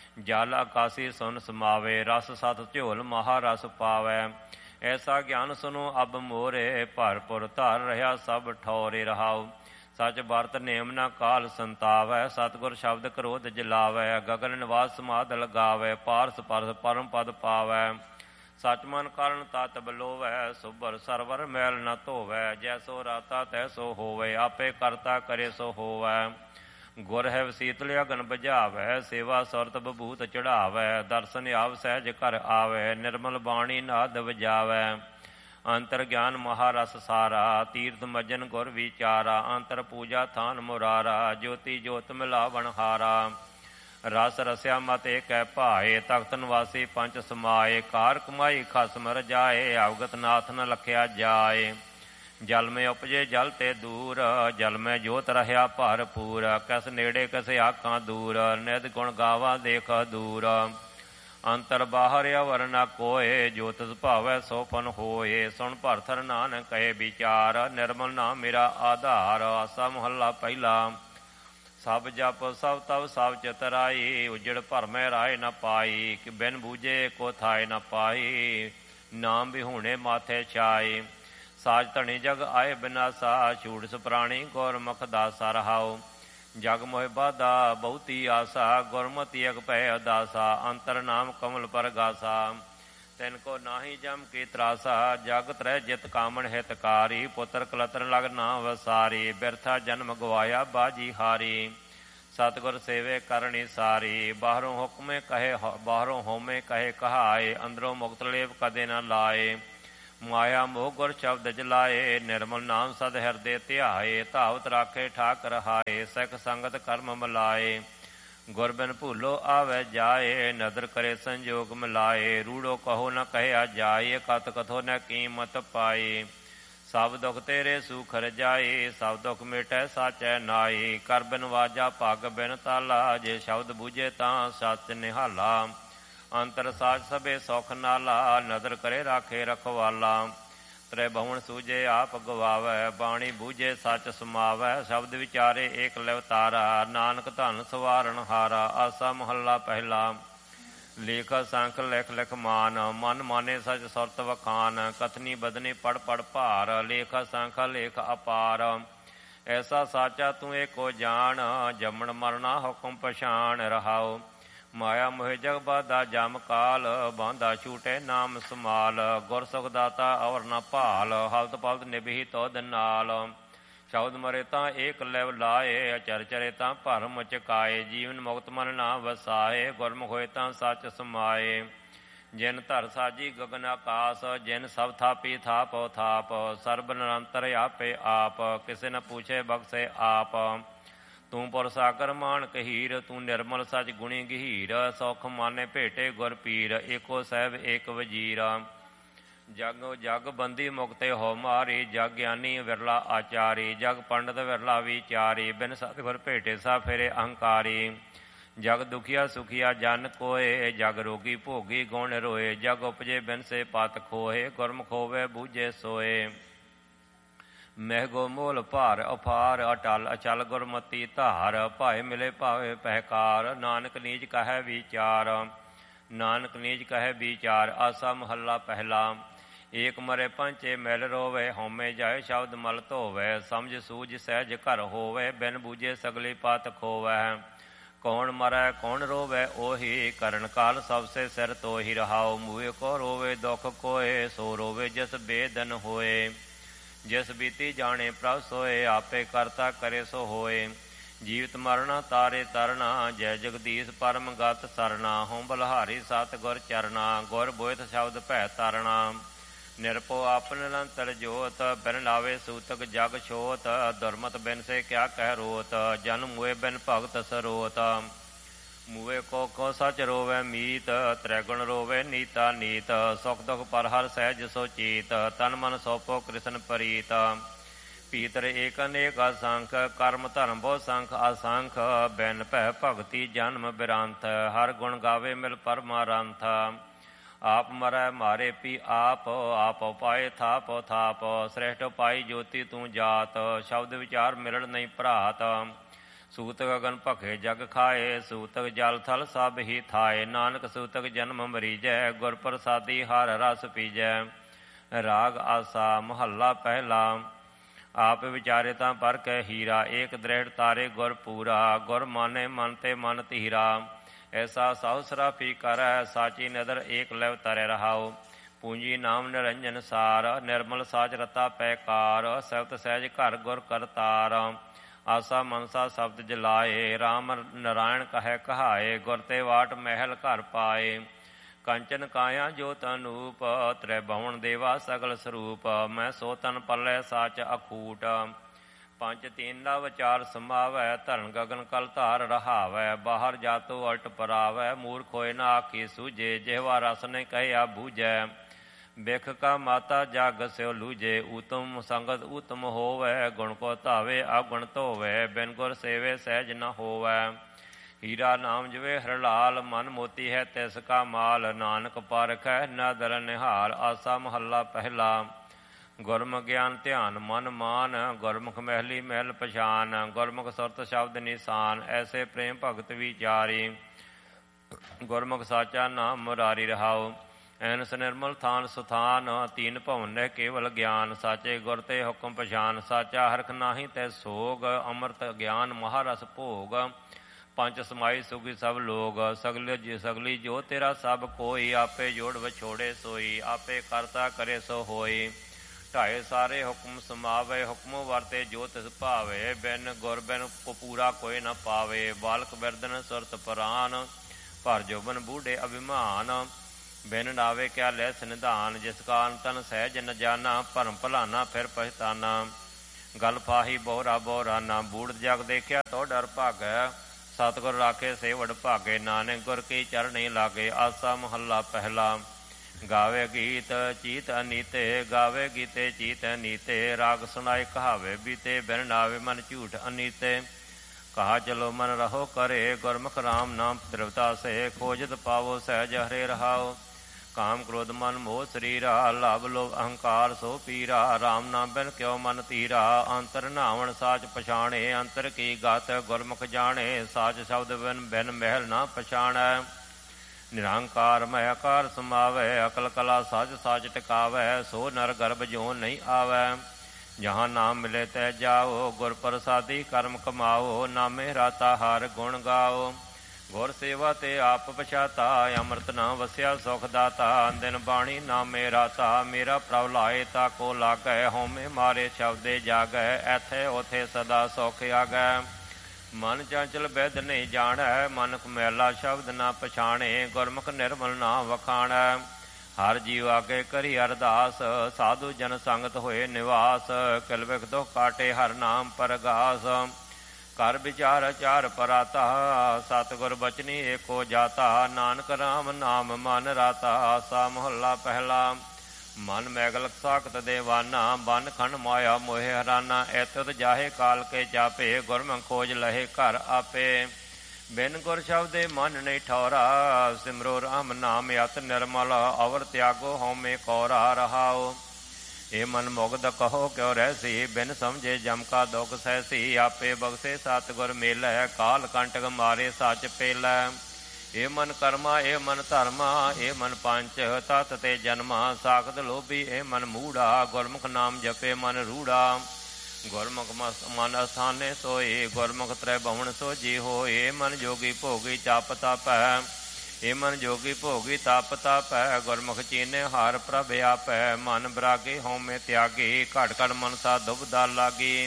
ਜਲ ਆਕਾਸੀ ਸੁਨ ਸਮਾਵੇ, ਰਸ ਸਤ ਝੋਲ ਮਹਾ ਰਸ ਪਾਵੈ। ਐਸਾ ਗਿਆਨ ਸੁਨੋ ਅਬ ਮੋਰੇ, ਭਰਪੁਰ ਧਰ ਰਿਹਾ ਸਭ ਠੌਰੇ, ਰਹਾਓ। ਸਚ ਵਰਤ ਨੇਮ ਨ ਕਾਲ ਸੰਤਾਵੈ, ਸਤਿਗੁਰ ਸ਼ਬਦ ਕ੍ਰੋਧ ਜਲਾਵੈ। ਗਗਨ ਨਿਵਾਸ ਸਮਾਧ ਲਗਾਵੈ, ਪਾਰਸ ਪਰਸ ਪਰਮ ਪਦ ਪਾਵੈ। ਸਚ ਮਨ ਕਰਨ ਤਤ ਬਲੋਵੈ, ਸੁਭਰ ਸਰਵਰ ਮੈਲ ਨ ਧੋਵੈ। ਜੈਸੋ ਰਾਤਾ ਤੈਸੋ ਹੋਵੈ, ਆਪੇ ਕਰਤਾ ਕਰੇ ਸੋ ਹੋਵੈ। ਗੁਰ ਹੈ ਵਸੀਤਲ ਅਗਨ ਬੁਝਾਵੈ, ਸੇਵਾ ਸੁਰਤ ਬਭੂਤ ਚੜਾਵੈ, ਦਰਸ਼ਨ ਆਵ ਸਹਿਜ ਘਰ ਆਵੈ, ਨਿਰਮਲ ਬਾਣੀ ਨਾਦ ਵਜਾਵੈ। ਅੰਤਰ ਗਿਆਨ ਮਹਾਰਸ ਸਾਰਾ, ਤੀਰਥ ਮਜਨ ਗੁਰ ਵਿਚਾਰਾ, ਅੰਤਰ ਪੂਜਾ ਥਾਨ ਮੁਰਾਰਾ, ਜੋਤੀ ਜੋਤ ਮਿਲਾਵਣ ਹਾਰਾ। ਰਸ ਰਸਿਆ ਮਤ ਏਕੈ ਭਾਏ, ਤਖਤ ਨਿਵਾਸੀ ਪੰਚ ਸਮਾਏ, ਕਾਰ ਕਮਾਈ ਖਸਮ ਰਜਾਏ, ਅਵਗਤ ਨਾਥ ਨ ਲਖਿਆ ਜਾਏ। ਜਲ ਮੈਂ ਉਪਜੇ ਜਲ ਤੇ ਦੂਰ, ਜਲ ਮੈਂ ਜੋਤ ਰਹਿਆ ਭਰਪੂਰ, ਕਿਸ ਨੇੜੇ ਕਿਸ ਆਖਾਂ ਦੂਰ, ਨਿਧ ਗੁਣ ਗਾਵਾ ਦੇਖ ਦੂਰ। ਅੰਤਰ ਬਾਹਰ ਅਵਰ ਨ ਕੋਏ, ਜੋ ਤਿਸ ਭਾਵੈ ਸੋ ਫਨ ਹੋਏ, ਸੁਣ ਭਰਥਰ ਨਾਨਕ ਕਹੇ ਵਿਚਾਰ, ਨਿਰਮਲ ਨਾਮ ਮੇਰਾ ਆਧਾਰ। ਆਸਾ ਮਹੱਲਾ ਪਹਿਲਾ। ਸਭ ਜਪ ਸਭ ਤਵ ਸਭ ਚਤਰਾਈ, ਉਜੜ ਭਰਮੈ ਰਾਏ ਨ ਪਾਈ, ਕਿ ਬਿਨ ਬੂਝੇ ਕੋ ਥਾਏ ਨ ਪਾਈ, ਨਾਮ ਵਿਹੂਣੇ ਮਾਥੇ ਛਾਈ। ਸਾਜ ਧਣੀ ਜਗ ਆਏ ਬਿਨਾਸਾ, ਛੂੜ ਸੁਪਰਾਣੀ ਗੁਰਮੁਖ ਦਾਸਾ ਰਹਾਉ। ਜਗ ਮੋਹਿ ਬਾਧਾ ਬਹੁਤੀ ਆਸਾ, ਗੁਰਮਤਿ ਅਗ ਭੈ ਉਦਾਸਾ, ਅੰਤਰ ਨਾਮ ਕਮਲ ਪਰਗਾਸਾ। ਤਿਨ ਕੋ ਨਾਹੀ ਜਮ ਕੀ ਤਰਾਸਾ, ਜਗ ਤਰੈ ਜਿਤ ਕਾਮਣ ਹਿਤਕਾਰੀ, ਪੁੱਤਰ ਕਲਤਰ ਲਗ ਨਾ ਵਸਾਰੀ, ਬਿਰਥਾ ਜਨਮ ਗਵਾਇਆ ਬਾਜੀ ਹਾਰੀ। ਸਤਿਗੁਰ ਸੇਵੇ ਕਰਨੀ ਸਾਰੀ, ਬਾਹਰੋਂ ਹੁਕਮੇ ਕਹੇ ਬਾਹਰੋਂ ਹੋਮੇ ਕਹੇ ਕਹਾਏ, ਅੰਦਰੋਂ ਮੁਕਤ ਲੇਪ ਕਦੇ ਨਾ ਲਾਏ। ਮਾਇਆ ਮੋਹ ਗੁਰ ਸ਼ਬਦ ਜਲਾਏ, ਨਿਰਮਲ ਨਾਮ ਸਦ ਹਿਰਦੇ ਧਿਆਏ, ਧਾਵਤ ਰਾਖੇ ਠਾਕ ਰਹਾਏ, ਸਿੱਖ ਸੰਗਤ ਕਰਮ ਮਿਲਾਏ। ਗੁਰ ਬਿਨ ਭੂਲੋ ਆਵੈ ਜਾਏ, ਨਦਰ ਕਰੇ ਸੰਜੋਗ ਮਿਲਾਏ, ਰੂੜੋ ਕਹੋ ਨ ਕਹਿਆ ਜਾਏ, ਕਤ ਕਥੋ ਨ ਕੀਮਤ ਪਾਏ। ਸਭ ਦੁਖ ਤੇਰੇ ਸੁਖ ਰਜਾਏ, ਸਭ ਦੁਖ ਮਿਟੈ ਸਾਚੈ ਨਾਏ, ਕਰ ਬਿਨ ਵਾਜਾ ਪੱਗ ਬਿਨ ਤਾਲਾ, ਜੇ ਸ਼ਬਦ ਬੂਝੇ ਤਾਂ ਸੱਚ ਨਿਹਾਲਾ। ਅੰਤਰ ਸਾਜ ਸਭੇ ਸੁਖ ਨਾਲਾ, ਨਦਰ ਕਰੇ ਰਾਖੇ ਰਖਵਾਲਾ। ਤ੍ਰੈ ਭਵਨ ਸੂਝੇ ਆਪ ਗਵਾਵੈ, ਬਾਣੀ ਬੂਝੇ ਸੱਚ ਸਮਾਵੈ, ਸ਼ਬਦ ਵਿਚਾਰੇ ਏਕ ਲਿਵਤਾਰਾ, ਨਾਨਕ ਧਨ ਸਵਾਰਨ ਹਾਰਾ। ਆਸਾ ਮਹੱਲਾ ਪਹਿਲਾ। ਲੇਖ ਸੰਖ ਲਿਖ ਲਿਖ ਮਾਨ, ਮਨ ਮਾਨੇ ਸਚ ਸੁਰਤ ਵਖਾਨ, ਕਥਨੀ ਬਦਨੀ ਪੜ ਪੜ ਭਾਰ, ਲੇਖ ਸੰਖ ਲੇਖ ਅਪਾਰ। ਐਸਾ ਸਾਚਾ ਤੂੰ ਏਕੋ ਜਾਣ, ਜੰਮਣ ਮਰਨਾ ਹੁਕਮ ਪਛਾਣ ਰਹਾਉ। ਮਾਇਆ ਮੋਹਿ ਜਗ ਬਾਧਾ ਜਮ ਕਾਲ, ਬਾਂਧਾ ਛੂਟੇ ਨਾਮ ਸਮਾਲ। ਗੁਰ ਸੁਖ ਦਾਤਾ ਅਵਰ ਨ ਭਾਲ, ਹਲਤ ਪਲਤ ਨਿਭੀ ਤੋਧ ਨਾਲ। ਸ਼ਬਦ ਮਰੇ ਤਾਂ ਏਕ ਲਿਵ ਲਾਏ, ਅਚਰ ਚਰੇ ਤਾਂ ਭਰਮ ਚਕਾਏ। ਜੀਵਨ ਮੁਕਤ ਮਨ ਨਾ ਵਸਾਏ, ਗੁਰਮੁਖ ਹੋਏ ਤਾਂ ਸੱਚ ਸਮਾਏ। ਜਿਨ ਧਰ ਸਾਜੀ ਗਗਨ ਆਕਾਸ, ਜਿਨ ਸਭ ਥਾਪੀ ਥਾਪੋ ਥਾਪ। ਸਰਬ ਨਿਰੰਤਰ ਆਪੇ ਆਪ, ਕਿਸੇ ਨ ਪੁੱਛੇ ਬਖਸ਼ੇ ਆਪ। ਤੂੰ ਪੁਰ ਸਾਗਰ ਮਾਣਕ ਹੀਰ, ਤੂੰ ਨਿਰਮਲ ਸਚ ਗੁਣੀ ਗਹੀਰ। ਸੌਖ ਮਾਨੇ ਭੇਟੇ ਗੁਰ ਪੀਰ, ਏਕੋ ਸਾਹਿਬ ਏਕ ਵਜੀਰ। ਜਗ ਜਗ ਬੰਦੀ ਮੁਕਤੇ ਹੋ ਮਾਰੀ, ਜਗ ਗਿਆਨੀ ਵਿਰਲਾ ਆਚਾਰੀ। ਜਗ ਪੰਡਤ ਵਿਰਲਾ ਵਿਚਾਰੀ, ਬਿਨ ਸਤਿਗੁਰ ਭੇਟੇ ਸਾ ਫਿਰੇ ਅਹੰਕਾਰੀ। ਜਗ ਦੁਖੀਆ ਸੁਖੀਆ ਜਨ ਕੋਏ, ਜਗ ਰੋਗੀ ਭੋਗੀ ਗੁਣ ਰੋਏ। ਜਗ ਉਪਜੇ ਬਿਨ ਸੇ ਪਤ ਖੋਏ, ਗੁਰਮੁਖ ਹੋਵੇ ਬੂਝੇ ਸੋਏ। ਮਹਿਗੋ ਮੋਲ ਭਾਰ ਅਫਾਰ, ਅਟਲ ਅਚਲ ਗੁਰਮਤੀ ਧਾਰ। ਭਾਏ ਮਿਲੇ ਭਾਵੇ ਪਹਿਕਾਰ, ਨਾਨਕ ਨੀਜ ਕਹੈ ਵਿਚਾਰ। ਨਾਨਕ ਨੀਜ ਕਹੈ ਵਿਚਾਰ। ਆਸਾ ਮਹੱਲਾ ਪਹਿਲਾ। ਏਕ ਮਰੇ ਪੰਚੇ ਮਿਲ ਰੋਵੇ, ਹਉਮੈ ਜਾਏ ਸ਼ਬਦ ਮਲ ਧੋਵੈ। ਸਮਝ ਸੂਝ ਸਹਿਜ ਘਰ ਹੋਵੇ, ਬਿਨ ਬੂਝੇ ਸਗਲੀ ਪਤ ਖੋਵੈ। ਕੌਣ ਮਰੈ ਕੌਣ ਰੋਵੇ ਉਹੀ, ਕਰਨ ਕਾਲ ਸਭ ਸੇ ਸਿਰ ਤੋਹੀ ਰਹਾਉ। ਮੂਹੇ ਕੋ ਰੋਵੇ ਦੁਖ ਕੋਏ, ਸੋ ਰੋਵੇ ਜਿਸ ਬੇਦਨ ਹੋਏ। ਜਿਸ ਬੀਤੀ ਜਾਣੇ ਪ੍ਰਭ ਸੋਏ, ਆਪੇ ਕਰਤਾ ਕਰੇ ਸੋ ਹੋਏ। ਜੀਵਤ ਮਰਨਾ ਤਾਰੇ ਤਰਨਾ, ਜੈ ਜਗਦੀਸ਼ ਪਰਮ ਗਤ ਸਰਨਾ। ਹੋਂ ਬਲਹਾਰੀ ਸਤ ਗੁਰ ਚਰਨਾ, ਗੁਰ ਬੋਇਤ ਸ਼ਬਦ ਭੈ ਤਰਨਾ। ਨਿਰਭਉ ਆਪ ਨਿਰੰਤਰ ਜੋਤ, ਬਿਨ ਲਾਵੇ ਸੂਤਕ ਜਗ ਛੋਤ। ਦੁਰਮਤ ਬਿਨ ਸੇ ਕਿਆ ਕਹਿ ਰੋਤ, ਜਨ ਮੂਏ ਬਿਨ ਭਗਤ ਸਰੋਤ। ਮੂਏ ਕੋ ਕੋ ਸਚ ਰੋਵੇ ਮੀਤ, ਤ੍ਰੈਗੁਣ ਰੋਵੇ ਨੀਤਾ ਨੀਤ। ਸੁਖ ਦੁਖ ਪਰ ਹਰ ਸਹਿਜ ਸੋ ਚੀਤ, ਤਨ ਮਨ ਸੋਪੋ ਕ੍ਰਿਸ਼ਨ ਪ੍ਰੀਤ। ਪੀਤਰ ਏਕ ਅਨੇਕ ਅਸੰਖ, ਕਰਮ ਧਰਮ ਬਹੁ ਸੰਖ ਅਸੰਖ। ਬਿਨ ਭੈ ਭਗਤੀ ਜਨਮ ਬਿਰੰਥ, ਹਰ ਗੁਣ ਗਾਵੇ ਮਿਲ ਪਰਮਾਰੰਥ। ਆਪ ਮਰੈ ਮਾਰੇ ਪੀ ਆਪ, ਆਪ ਉਪਾਏ ਥਾਪ ਥਾਪ। ਸ੍ਰੇਸ਼ਟ ਉਪਾਈ ਜੋਤੀ ਤੂੰ ਜਾਤ, ਸ਼ਬਦ ਵਿਚਾਰ ਮਿਲਣ ਨਹੀਂ ਭਰਾਤ। ਸੂਤਕ ਅਗਨ ਭਖੇ ਜਗ ਖਾਏ, ਸੂਤਕ ਜਲ ਥਲ ਸਭ ਹੀ ਥਾਏ। ਨਾਨਕ ਸੂਤਕ ਜਨਮ ਮਰੀਜੈ, ਗੁਰ ਪ੍ਰਸਾਦੀ ਹਰ ਰਸ ਪੀਜੈ। ਰਾਗ ਆਸਾ ਮਹੱਲਾ ਪਹਿਲਾ। ਆਪ ਵਿਚਾਰੇ ਤਾਂ ਪਰ ਕੈ ਹੀਰਾ, ਏਕ ਦ੍ਰਿੜ ਤਾਰੇ ਗੁਰ ਪੂਰਾ। ਗੁਰ ਮਾਨੇ ਮਨ ਤੇ ਮਨ ਧੀਰਾ, ਐਸਾ ਸਾਹੁ ਸਰਾਫੀ ਕਰੈ। ਸਾਚੀ ਨਦਰ ਏਕ ਲਿਵ ਤਰੇ ਰਹਾਉ, ਪੂੰਜੀ ਨਾਮ ਨਿਰੰਜਨ ਸਾਰ। ਨਿਰਮਲ ਸਾਚ ਰਤਾ ਪੈਕਾਰ, ਸਬਤ ਸਹਿਜ ਘਰ ਗੁਰ ਕਰਤਾਰ। ਆਸਾ ਮਨਸਾ ਸ਼ਬਦ ਜਲਾਏ। ਰਾਮ ਨਰਾਇਣ ਕਹੈ ਕਹਾਏ, ਗੁਰ ਤੇ ਵਾਟ ਮਹਿਲ ਘਰ ਪਾਏ। ਕੰਚਨ ਕਾਇਆ ਜੋਤ ਅਨੂਪ, ਤ੍ਰੈ ਭਵਨ ਦੇਵਾ ਸਗਲ ਸਰੂਪ। ਮੈਂ ਸੋ ਤਨ ਪਲੈ ਸਾਚ ਅਖੂਟ, ਪੰਜ ਤੀਨ ਦਾ ਵਿਚਾਰ ਸਮਾਵੈ। ਧਰਨ ਗਗਨ ਕਲ ਧਾਰ ਰਹਾਵੈ, ਬਾਹਰ ਜਾਤੋ ਅਲਟ ਪਰਾਵੈ। ਮੂਰਖ ਹੋਏ ਨਾ ਆਖੀ ਸੂਝੇ, ਜਿਹਵਾ ਰਸ ਨੇ ਕਹਿਆ ਬੂਝੈ। ਬਿਖ ਕਾ ਮਾਤਾ ਜਗ ਸਿਓ ਲੂਝੇ, ਊਤਮ ਸੰਗਤ ਊਤਮ ਹੋਵੈ। ਗੁਣ ਕੋ ਧਾਵੇ ਅਵਗੁਣ ਧੋਵੈ, ਬਿਨ ਗੁਰ ਸੇਵੇ ਸਹਿਜ ਨ ਹੋਵੈ। ਹੀਰਾ ਨਾਮ ਜਵੇ ਹਰਲਾਲ, ਮਨ ਮੋਤੀ ਹੈ ਤਿਸ ਕਾ ਮਾਲ। ਨਾਨਕ ਪਾਰਖੈ ਨ ਦਰ ਨਿਹਾਲ, ਆਸਾ ਮਹੱਲਾ ਪਹਿਲਾ। ਗੁਰਮੁਖ ਗਿਆਨ ਧਿਆਨ ਮਨ ਮਾਨ, ਗੁਰਮੁਖ ਮਹਿਲੀ ਮਹਿਲ ਪਛਾਨ। ਗੁਰਮੁਖ ਸੁਰਤ ਸ਼ਬਦ ਨਿਸ਼ਾਨ, ਐਸੇ ਪ੍ਰੇਮ ਭਗਤ ਵਿਚਾਰੀ। ਗੁਰਮੁਖ ਸਾਚਾ ਨਾਮ ਮੁਰਾਰੀ ਰਹਾਉ, ਐਨਸ ਨਿਰਮਲ ਥਾਨ ਸੁਥਾਨ। ਤੀਨ ਭਵਨ ਰਹਿ ਕੇਵਲ ਗਿਆਨ, ਸਾਚੇ ਗੁਰ ਤੇ ਹੁਕਮ ਪਛਾਨ। ਸਾਚਾ ਹਰਖ ਨਾਹੀ ਤੈ ਸੋਗ, ਅੰਮ੍ਰਿਤ ਗਿਆਨ ਮਹਾਰਸ ਭੋਗ। ਪੰਜ ਸਮਾਈ ਸੁਖੀ ਸਭ ਲੋਗ, ਸਗਲ ਸਗਲੀ ਜੋ ਤੇਰਾ ਸਭ ਕੋਈ। ਆਪੇ ਜੋੜ ਵਿਛੋੜੇ ਸੋਈ, ਆਪੇ ਕਰਤਾ ਕਰੇ ਸੋ ਹੋਈ। ਢਾਏ ਸਾਰੇ ਹੁਕਮ ਸਮਾਵੇ, ਹੁਕਮ ਵਰਤੇ ਜੋ ਤਿਸ ਭਾਵੇ। ਬਿਨ ਗੁਰ ਬਿਨ ਕੋ ਪੂਰਾ ਕੋਈ ਨ ਪਾਵੇ। ਬਾਲਕ ਬਿਰਦਨ ਸੁਰਤ ਪਰਾਨ, ਭਰ ਜੋਬਨ ਬੂਢੇ ਅਭਿਮਾਨ। ਬਿਨ ਨਾਵੇ ਕਿਆ ਲੈ ਨਿਧਾਨ, ਜਿਸ ਕਾਰਨ ਤਨ ਸਹਿਜ ਨ ਜਾਨਾ। ਭਰਮ ਭਲਾਨਾ ਫਿਰ ਪਛਤਾਨਾ, ਗਲ ਫਾਹੀ ਬੋਹਰਾ ਬੋਹਰਾਨਾ। ਬੂੜ ਜਗ ਦੇਖਿਆ ਤੋ ਡਰ ਭਾਗੈ, ਸਤਿਗੁਰ ਰਾਖੇ ਸੇ ਵਡ ਭਾਗੇ। ਨਾਨਕ ਗੁਰ ਕੀ ਚਰਣੀ ਲਾਗੇ, ਆਸਾ ਮਹੱਲਾ ਪਹਿਲਾ। ਗਾਵੇ ਗੀਤ ਚੀਤ ਅਨੀਤੇ, ਗਾਵੇ ਗੀਤੇ ਚੀਤ ਅਨੀਤੇ। ਰਾਗ ਸੁਣਾਏ ਕਹਾਵੇ ਬੀਤੇ, ਬਿਨ ਨਾਵੇ ਮਨ ਝੂਠ ਅਨੀਤੇ। ਕਹਾ ਚਲੋ ਮਨ ਰਹੋ ਕਰੇ, ਗੁਰਮੁਖ ਰਾਮ ਨਾਮ ਤ੍ਰਿਵਤਾ ਸੇ। ਖੋਜਤ ਪਾਵੋ ਸਹਿਜ ਹਰੇ ਰਹਾਓ, ਕਾਮ ਕ੍ਰੋਧ ਮਨ ਮੋਹ ਸਰੀਰਾ। ਲਾਭ ਲੋਭ ਅਹੰਕਾਰ ਸੋ ਪੀਰਾ, ਰਾਮ ਨਾਮ ਬਿਨ ਕਿਉ ਮਨ ਤੀਰਾ। ਅੰਤਰ ਨਾਵਣ ਸਾਚ ਪਛਾਣੇ, ਅੰਤਰ ਕੀ ਗਤ ਗੁਰਮੁਖ ਜਾਣੇ। ਸਾਚ ਸ਼ਬਦ ਬਿਨ ਬਿਨ ਮਹਿਲ ਨਾ ਪਛਾਣੈ, ਨਿਰੰਕਾਰ ਮੈਂ ਆਕਾਰ ਸਮਾਵੈ। ਅਕਲ ਕਲਾ ਸਾਜ ਸਾਜ ਟਿਕਾਵੈ, ਸੋ ਨਰ ਗਰਭ ਜੋਨ ਨਹੀਂ ਆਵੈ। ਜਹਾਂ ਨਾਮ ਮਿਲੇ ਤੈ ਜਾਓ, ਗੁਰ ਪ੍ਰਸਾਦੀ ਕਰਮ ਕਮਾਓ। ਨਾਮੇ ਰਾਤਾ ਹਰ ਗੁਣ ਗਾਓ, ਗੁਰ ਸੇਵਾ ਤੇ ਆਪ ਪਛਾਤਾ। ਅੰਮ੍ਰਿਤ ਨਾ ਵਸਿਆ ਸੁਖ ਦਾਤਾ, ਦਿਨ ਬਾਣੀ ਨਾਮੇ ਰਾਤਾ। ਮੇਰਾ ਪ੍ਰਭ ਲਾਏ ਤਾ ਕੋ ਲਾਗੈ, ਹਉਮੈ ਮਾਰੇ ਸ਼ਬਦੇ ਜਾਗੈ। ਐਥੇ ਉਥੇ ਸਦਾ ਸੁਖ ਆਗੈ, ਮਨ ਚੰਚਲ ਬਿਦ ਨਹੀਂ ਜਾਣੈ। ਮਨ ਕੁਮੈਲਾ ਸ਼ਬਦ ਨਾ ਪਛਾਣੇ, ਗੁਰਮੁਖ ਨਿਰਮਲ ਨਾ ਵਖਾਣੈ। ਹਰ ਜੀਵ ਆਗੇ ਕਰੀ ਅਰਦਾਸ, ਸਾਧੂ ਜਨ ਸੰਗਤ ਹੋਏ ਨਿਵਾਸ। ਕਿਲ ਬਿਖ ਦੁਖ ਕਾਟੇ ਹਰ ਨਾਮ ਪਰਗਾਸ, ਕਰ ਵਿਚਾਰ ਚਾਰ ਪਰਾਤਾ। ਸਤਿਗੁਰ ਬਚਨੀ ਏਕੋ ਜਾਤਾ, ਨਾਨਕ ਰਾਮ ਨਾਮ ਮਨ ਰਾਤਾ। ਆਸਾ ਮਹੱਲਾ ਪਹਿਲਾ। ਮਨ ਮੈਗਲ ਸਾਖਤ ਦੇਵਾਨਾ, ਬਨ ਖੰਡ ਮਾਇਆ ਮੋਹਿ ਹਰਾਨਾ। ਐਤਤ ਜਾਹੇ ਕਾਲ ਕੇ ਚਾਪੇ, ਗੁਰਮੁਖ ਖੋਜ ਲਹੇ ਘਰ ਆਪੇ। ਬਿਨ ਗੁਰ ਸ਼ਬਦੇ ਮਨ ਨਹੀਂ ਠੌਰਾ, ਸਿਮਰੋ ਰਾਮ ਨਾਮ ਅਤ ਨਿਰਮਲ। ਅਵਰ ਤਿਆਗੋ ਹਉਮੈ ਕੌਰਾ ਰਹਾਓ, ਇਹ ਮਨ ਮੁਗਧ ਕਹੋ ਕਿਉ ਰਹਿਸੀ। ਬਿਨ ਸਮਝੇ ਜਮ ਕਾ ਦੁਖ ਸਹਿਸੀ, ਆਪੇ ਬਖਸ਼ੇ ਸਤਿਗੁਰ ਮੇਲੈ। ਕਾਲ ਕੰਟਕ ਮਾਰੇ ਸੱਚ ਪੇਲੈ, ਇਹ ਮਨ ਕਰਮਾ ਇਹ ਮਨ ਧਰਮਾ। ਇਹ ਮਨ ਪੰਚ ਤਤ ਤੇ ਜਨਮਾ, ਸਾਖਤ ਲੋਭੀ ਇਹ ਮਨ ਮੂੜਾ। ਗੁਰਮੁਖ ਨਾਮ ਜਪੇ ਮਨ ਰੂੜਾ, ਗੁਰਮੁਖ ਮਨ ਅਸਥਾਨੇ ਸੋਏ। ਗੁਰਮੁਖ ਤ੍ਰੈ ਭਵਨ ਸੋਜੀ ਹੋਏ, ਮਨ ਜੋਗੀ ਭੋਗੀ ਤਪ ਤਪੈ। ਇਹ ਮਨ ਜੋਗੀ ਭੋਗੀ ਤਪ ਤਪੈ, ਗੁਰਮੁਖ ਚੀਨੇ ਹਾਰ ਪ੍ਰਭ ਆਪੈ। ਮਨ ਬਰਾਗੇ ਹਉਮੈ ਤਿਆਗੀ, ਘਟ ਘਟ ਮਨਸਾ ਦੁਬਦਾ ਲਾਗੀ।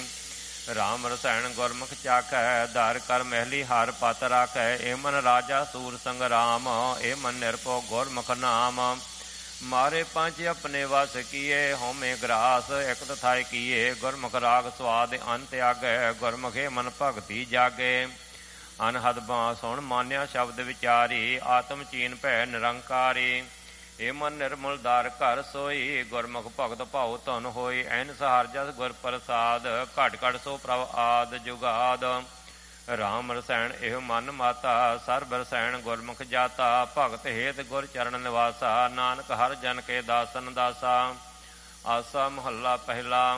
ਰਾਮ ਰਸਾਇਣ ਗੁਰਮੁਖ ਚਾਖੈ, ਧਾਰ ਕਰ ਮਹਿਲੀ ਹਰ ਪਤ ਰਾਖੈ। ਇਹ ਮਨ ਰਾਜਾ ਸੂਰ ਸੰਗਰਾਮ, ਇਹ ਮਨ ਨਿਰਭਉ ਗੁਰਮੁਖ ਨਾਮ। ਮਾਰੇ ਪੰਜ ਆਪਣੇ ਵਸ ਕੀਏ, ਹਉਮੈ ਗਰਾਸ ਇਕ ਤਥਾਇ ਕੀਏ। ਗੁਰਮੁਖ ਰਾਗ ਸਵਾਦ ਅੰਤ ਆਗੈ, ਗੁਰਮੁਖੇ ਮਨ ਭਗਤੀ ਜਾਗੇ। ਅਨਹਦ ਬਾਂ ਸੁਣ ਮਾਨਿਆ ਸ਼ਬਦ ਵਿਚਾਰੀ, ਆਤਮ ਚੀਨ ਭੈ ਨਿਰੰਕਾਰੀ। ਇਹ ਮਨ ਨਿਰਮਲ ਦਾਰ ਘਰ ਸੋਈ, ਗੁਰਮੁਖ ਭਗਤ ਭਾਉ ਧਨ ਹੋਈ। ਐਨ ਸਹਾਰ ਜਸ ਗੁਰ ਪ੍ਰਸਾਦ, ਘਟ ਘਟ ਸੋ ਪ੍ਰਭ ਆਦ ਜੁਗਾਦ। ਰਾਮ ਰਸਾਇਣ ਇਹ ਮਨ ਮਾਤਾ, ਸਰਬ ਰਸਾਇਣ ਗੁਰਮੁਖ ਜਾਤਾ। ਭਗਤ ਹੇਤ ਗੁਰ ਚਰਨ ਨਿਵਾਸਾ, ਨਾਨਕ ਹਰ ਜਨ ਕੇ ਦਾਸਨ ਦਾਸਾ। ਆਸਾ ਮਹੱਲਾ ਪਹਿਲਾ।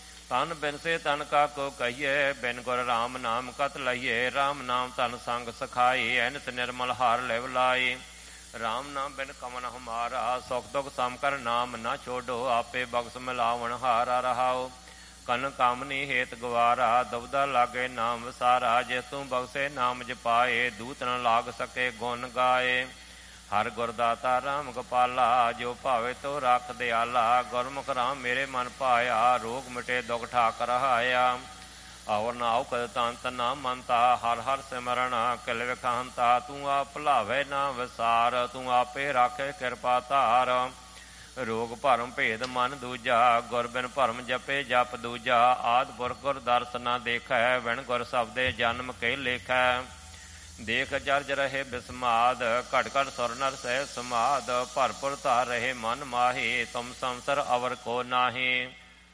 ਤਨ ਬਿਨ ਸੇ ਤਨ ਕਾ ਕੋ ਕਹੀਏ, ਬਿਨ ਗੁਰ ਰਾਮ ਨਾਮ ਕਤ ਲਈਏ। ਰਾਮ ਨਾਮ ਧਨ ਸੰਗ ਸਖਾਈ, ਐਨਤ ਨਿਰਮਲ ਹਾਰ ਲਿਵ ਲਾਈ। ਰਾਮ ਨਾਮ ਬਿਨ ਕਮਨ ਹਮਾਰਾ, ਸੁਖ ਦੁਖ ਸਮ ਕਰ ਨਾਮ ਨਾ ਛੋਡੋ। ਆਪੇ ਬਖਸ਼ ਮਿਲਾਵਣ ਹਾਰਾ ਰਹਾਓ, ਕਨ ਕਾਮਨੀ ਹੇਤ ਗਵਾਰਾ। ਦੁਬਦਾ ਲਾਗੇ ਨਾਮ ਵਿਸਾਰਾ, ਜਿਸ ਤੂੰ ਬਖਸ਼ੇ ਨਾਮ ਜਪਾਏ। ਦੂਤ ਨ ਲਾਗ ਸਕੇ ਗੁਣ ਗਾਏ, ਹਰ ਗੁਰਦਾਤਾ ਰਾਮ ਗੋਪਾਲਾ। ਜੋ ਭਾਵੇ ਤੋ ਰੱਖ ਦਿਆਲਾ, ਗੁਰਮੁਖ ਰਾਮ ਮੇਰੇ ਮਨ ਭਾਇਆ। ਰੋਗ ਮਿਟੇ ਦੁਖ ਠਾਕ ਰਹਾਇਆ, ਆਵਰ ਨਾ ਆਉ ਕਦ ਤੰਤ ਨਾ ਮੰਤਾ, ਹਰ ਹਰ ਸਿਮਰਨ ਕਿਲ ਵਿਖਾਂਤਾ। ਤੂੰ ਆਪ ਭੁਲਾਵੇ ਨਾ ਵਿਸਾਰ, ਤੂੰ ਆਪੇ ਰਾਖੇ ਕਿਰਪਾ ਧਾਰ। ਰੋਗ ਭਰਮ ਭੇਦ ਮਨ ਦੂਜਾ, ਗੁਰ ਬਿਨ ਭਰਮ ਜਪੇ ਜਪ ਦੂਜਾ। ਆਦਿ ਪੁਰਖ ਗੁਰ ਦਰਸ ਨਾ ਦੇਖੈ, ਵਿਣ ਗੁਰ ਸ਼ਬਦੇ ਜਨਮ ਕੇ ਲੇਖੈ। ਦੇਖ ਜਰਜ ਰਹੇ ਬਿਸਮਾਦ, ਘਟ ਘਟ ਸੁਰ ਨਰ ਸਹਿ ਸਮਾਦ। ਭਰਪੁਰ ਧਾਰ ਰਹੇ ਮਨ ਮਾਹੀ, ਤੁਮ ਸੰਸਰ ਅਵਰ ਕੋ ਨਾਹੀ।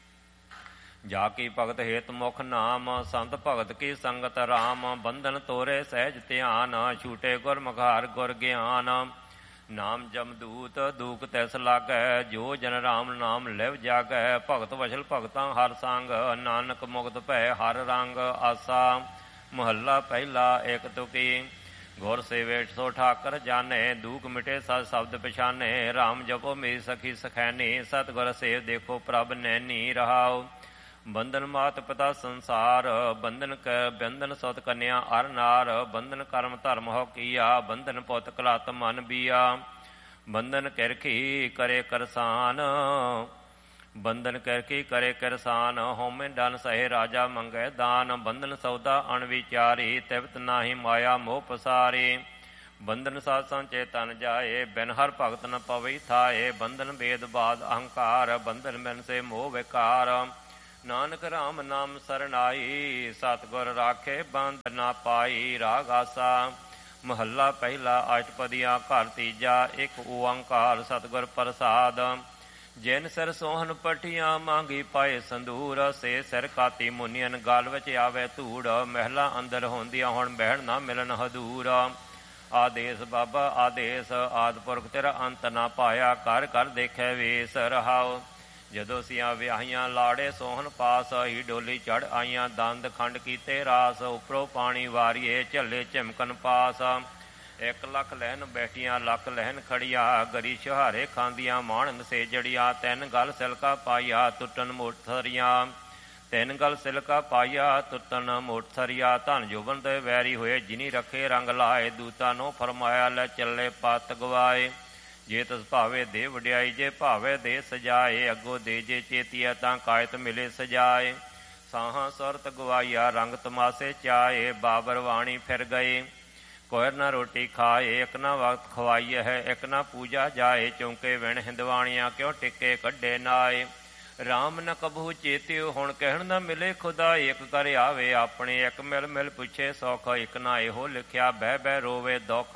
ਜਾ ਕੀ ਭਗਤ ਹੇਤ ਮੁਖ ਨਾਮ, ਸੰਤ ਭਗਤ ਕੀ ਸੰਗਤ ਰਾਮ। ਬੰਧਨ ਤੋਰੇ ਸਹਿਜ ਧਿਆਨ, ਛੂਟੇ ਗੁਰ ਮੁਖਾਰ ਗੁਰ ਗਿਆਨ। ਨਾਮ ਜਮਦੂਤ ਦੂਖ ਤਿਸ ਲਾਗੈ, ਜੋ ਜਨ ਰਾਮ ਨਾਮ ਲਿਵ ਜਾਗੈ। ਭਗਤ ਵਸ਼ਲ ਭਗਤਾਂ ਹਰ ਸੰਗ, ਨਾਨਕ ਮੁਕਤ ਭੈ ਹਰ ਰੰਗ। ਆਸਾ ਮਹੱਲਾ ਪਹਿਲਾ ਏਕ ਤੁਕੀ, ਗੁਰ ਸੇਵੇ ਸੋ ਠਾਕਰ ਜਾਣੇ। ਦੂਖ ਮਿਟੇ ਸਤ ਸ਼ਬਦ ਪਛਾਨੇ, ਰਾਮ ਜਪੋ ਮੇਰੀ ਸਖੀ ਸਖੈਨੀ। ਸਤਿਗੁਰ ਸੇਵ ਦੇਖੋ ਪ੍ਰਭ ਨੈਣੀ ਰਹਾਉ। ਬੰਧਨ ਮਾਤ ਪਿਤਾ ਸੰਸਾਰ, ਬੰਧਨ ਕ ਬੰਧਨ ਸੁਤ ਕੰਨਿਆ ਅਰ ਨਾਰ। ਬੰਧਨ ਕਰਮ ਧਰਮ ਹੋ ਕੀਆ, ਬੰਧਨ ਪੁੱਤ ਕਲਤ ਮਨ ਬੀਆ। ਬੰਧਨ ਕਿਰਖੀ ਕਰੇ ਕਰਸਾਨ, ਬੰਧਨ ਕਿਰਖੀ ਕਰੇ ਕਰਸਾਨ। ਹੋਮੇ ਡਨ ਸਹੇ ਰਾਜਾ ਮੰਗੈ ਦਾਨ। ਬੰਧਨ ਸੌਦਾ ਅਣਵਿਚਾਰੀ, ਤਿਵਤ ਨਾਹੀ ਮਾਇਆ ਮੋਹ ਪਸਾਰੀ। ਬੰਧਨ ਸਾਧ ਸੰਚੇ ਤਨ ਜਾਏ, ਬਿਨ ਹਰ ਭਗਤ ਨ ਪਵਈ ਥਾਏ। ਬੰਧਨ ਭੇਦ ਬਾਦ ਅਹੰਕਾਰ, ਬੰਧਨ ਬਿਨ ਸੇ ਮੋਹ ਵਿਕਾਰ। ਨਾਨਕ ਰਾਮ ਨਾਮ ਸਰਨਾਈ, ਸਤਿਗੁਰ ਰਾਖੇ ਬੰਧ ਨਾ ਪਾਈ। ਰਾਗ ਆਸਾ ਮਹੱਲਾ ਪਹਿਲਾ ਅਸ਼ਟਪਦੀਆਂ ਘਰ ਤੀਜਾ। ਇੱਕ ਓੰਕਾਰ ਸਤਿਗੁਰ ਪ੍ਰਸਾਦ। ਜਿਨ ਸਿਰ ਸੋਹਣ ਪਟੀਆਂ ਮੰਗੀ ਪਾਏ ਸੰਦੂਰ, ਸੇ ਸਿਰ ਕਾਤੀ ਮੁਨੀਅਨ ਗਲ ਵਿੱਚ ਆਵੇ ਧੂੜ। ਮਹਿਲਾ ਅੰਦਰ ਹੁੰਦੀਆਂ ਹੁਣ ਬਹਿਣ ਨਾ ਮਿਲਣ ਹਦੂਰ। ਆਦੇਸ ਬਾਬਾ ਆਦੇਸ, ਆਦਿ ਪੁਰਖ ਤੇਰਾ ਅੰਤ ਨਾ ਪਾਇਆ। ਘਰ ਘਰ ਦੇਖੈ ਵੇਸ ਰਹਾਉ। ਜਦੋਂ ਸਿਆਂ ਵਿਆਹੀਆਂ ਲਾੜੇ ਸੋਹਣ ਪਾਸ, ਹੀ ਡੋਲੀ ਚੜ੍ਹ ਆਈਆਂ ਦੰਦ ਖੰਡ ਕੀਤੇ ਰਾਸ। ਉੱਪਰੋਂ ਪਾਣੀ ਵਾਰੀਏ ਝੱਲੇ ਝਿਮਕਣ ਪਾਸ। ਇੱਕ ਲੱਖ ਲਹਿਨ ਬੈਠੀਆਂ ਲੱਖ ਲਹਿਨ ਖੜੀਆਂ, ਗਰੀ ਛੁਹਾਰੇ ਖਾਂਦੀਆਂ ਮਾਣਨ ਸੇ ਜੜੀਆਂ। ਤਿੰਨ ਗਲ ਸਿਲਕਾ ਪਾਈਆ ਟੁੱਟਣ ਮੋਠਰੀਆਂ, ਤਿੰਨ ਗਲ ਸਿਲਕਾ ਪਾਈਆ ਟੁੱਟਣ ਮੋਠਰੀਆਂ। ਧਨ ਜੋਬਨ ਦੇ ਵੈਰੀ ਹੋਏ, ਜਿਨੀ ਰੱਖੇ ਰੰਗ ਲਾਏ। ਦੂਤਾਂ ਨੂੰ ਫਰਮਾਇਆ ਲੈ ਚੱਲੇ ਪਤ ਗਵਾਏ। ਜੇ ਤਿਸ ਭਾਵੇ ਦੇ ਵਡਿਆਈ, ਜੇ ਭਾਵੇ ਦੇ ਸਜਾਏ। ਅੱਗੋਂ ਦੇ ਜੇ ਚੇਤੀਆ ਤਾਂ ਕਾਇਤ ਮਿਲੇ ਸਜਾਏ। ਸਾਹਾਂ ਸੁਰਤ ਗਵਾਈਆ ਰੰਗ ਤਮਾਸੇ ਚਾਏ। ਬਾਬਰ ਵਾਣੀ ਫਿਰ ਗਏ ਕੋਇਰ ਨਾ ਰੋਟੀ ਖਾਏ। ਇੱਕ ਨਾ ਵਕਤ ਖਵਾਈ ਹੈ ਇੱਕ ਨਾ ਪੂਜਾ ਜਾਏ। ਚੌਂਕੇ ਵਿਣ ਹਿੰਦਵਾਣੀਆਂ ਕਿਉਂ ਟਿੱਕੇ ਕੱਢੇ ਨਾਏ। ਰਾਮ ਨ ਕਬਹੂ ਚੇਤਿਓ ਹੁਣ ਕਹਿਣ ਨਾ ਮਿਲੇ ਖੁਦਾ। ਇੱਕ ਕਰ ਆਵੇ ਆਪਣੇ ਇੱਕ ਮਿਲ ਮਿਲ ਪੁੱਛੇ ਸੁਖ। ਇੱਕ ਨਾ ਇਹੋ ਲਿਖਿਆ ਬਹਿ ਬਹਿ ਰੋਵੇ ਦੁੱਖ।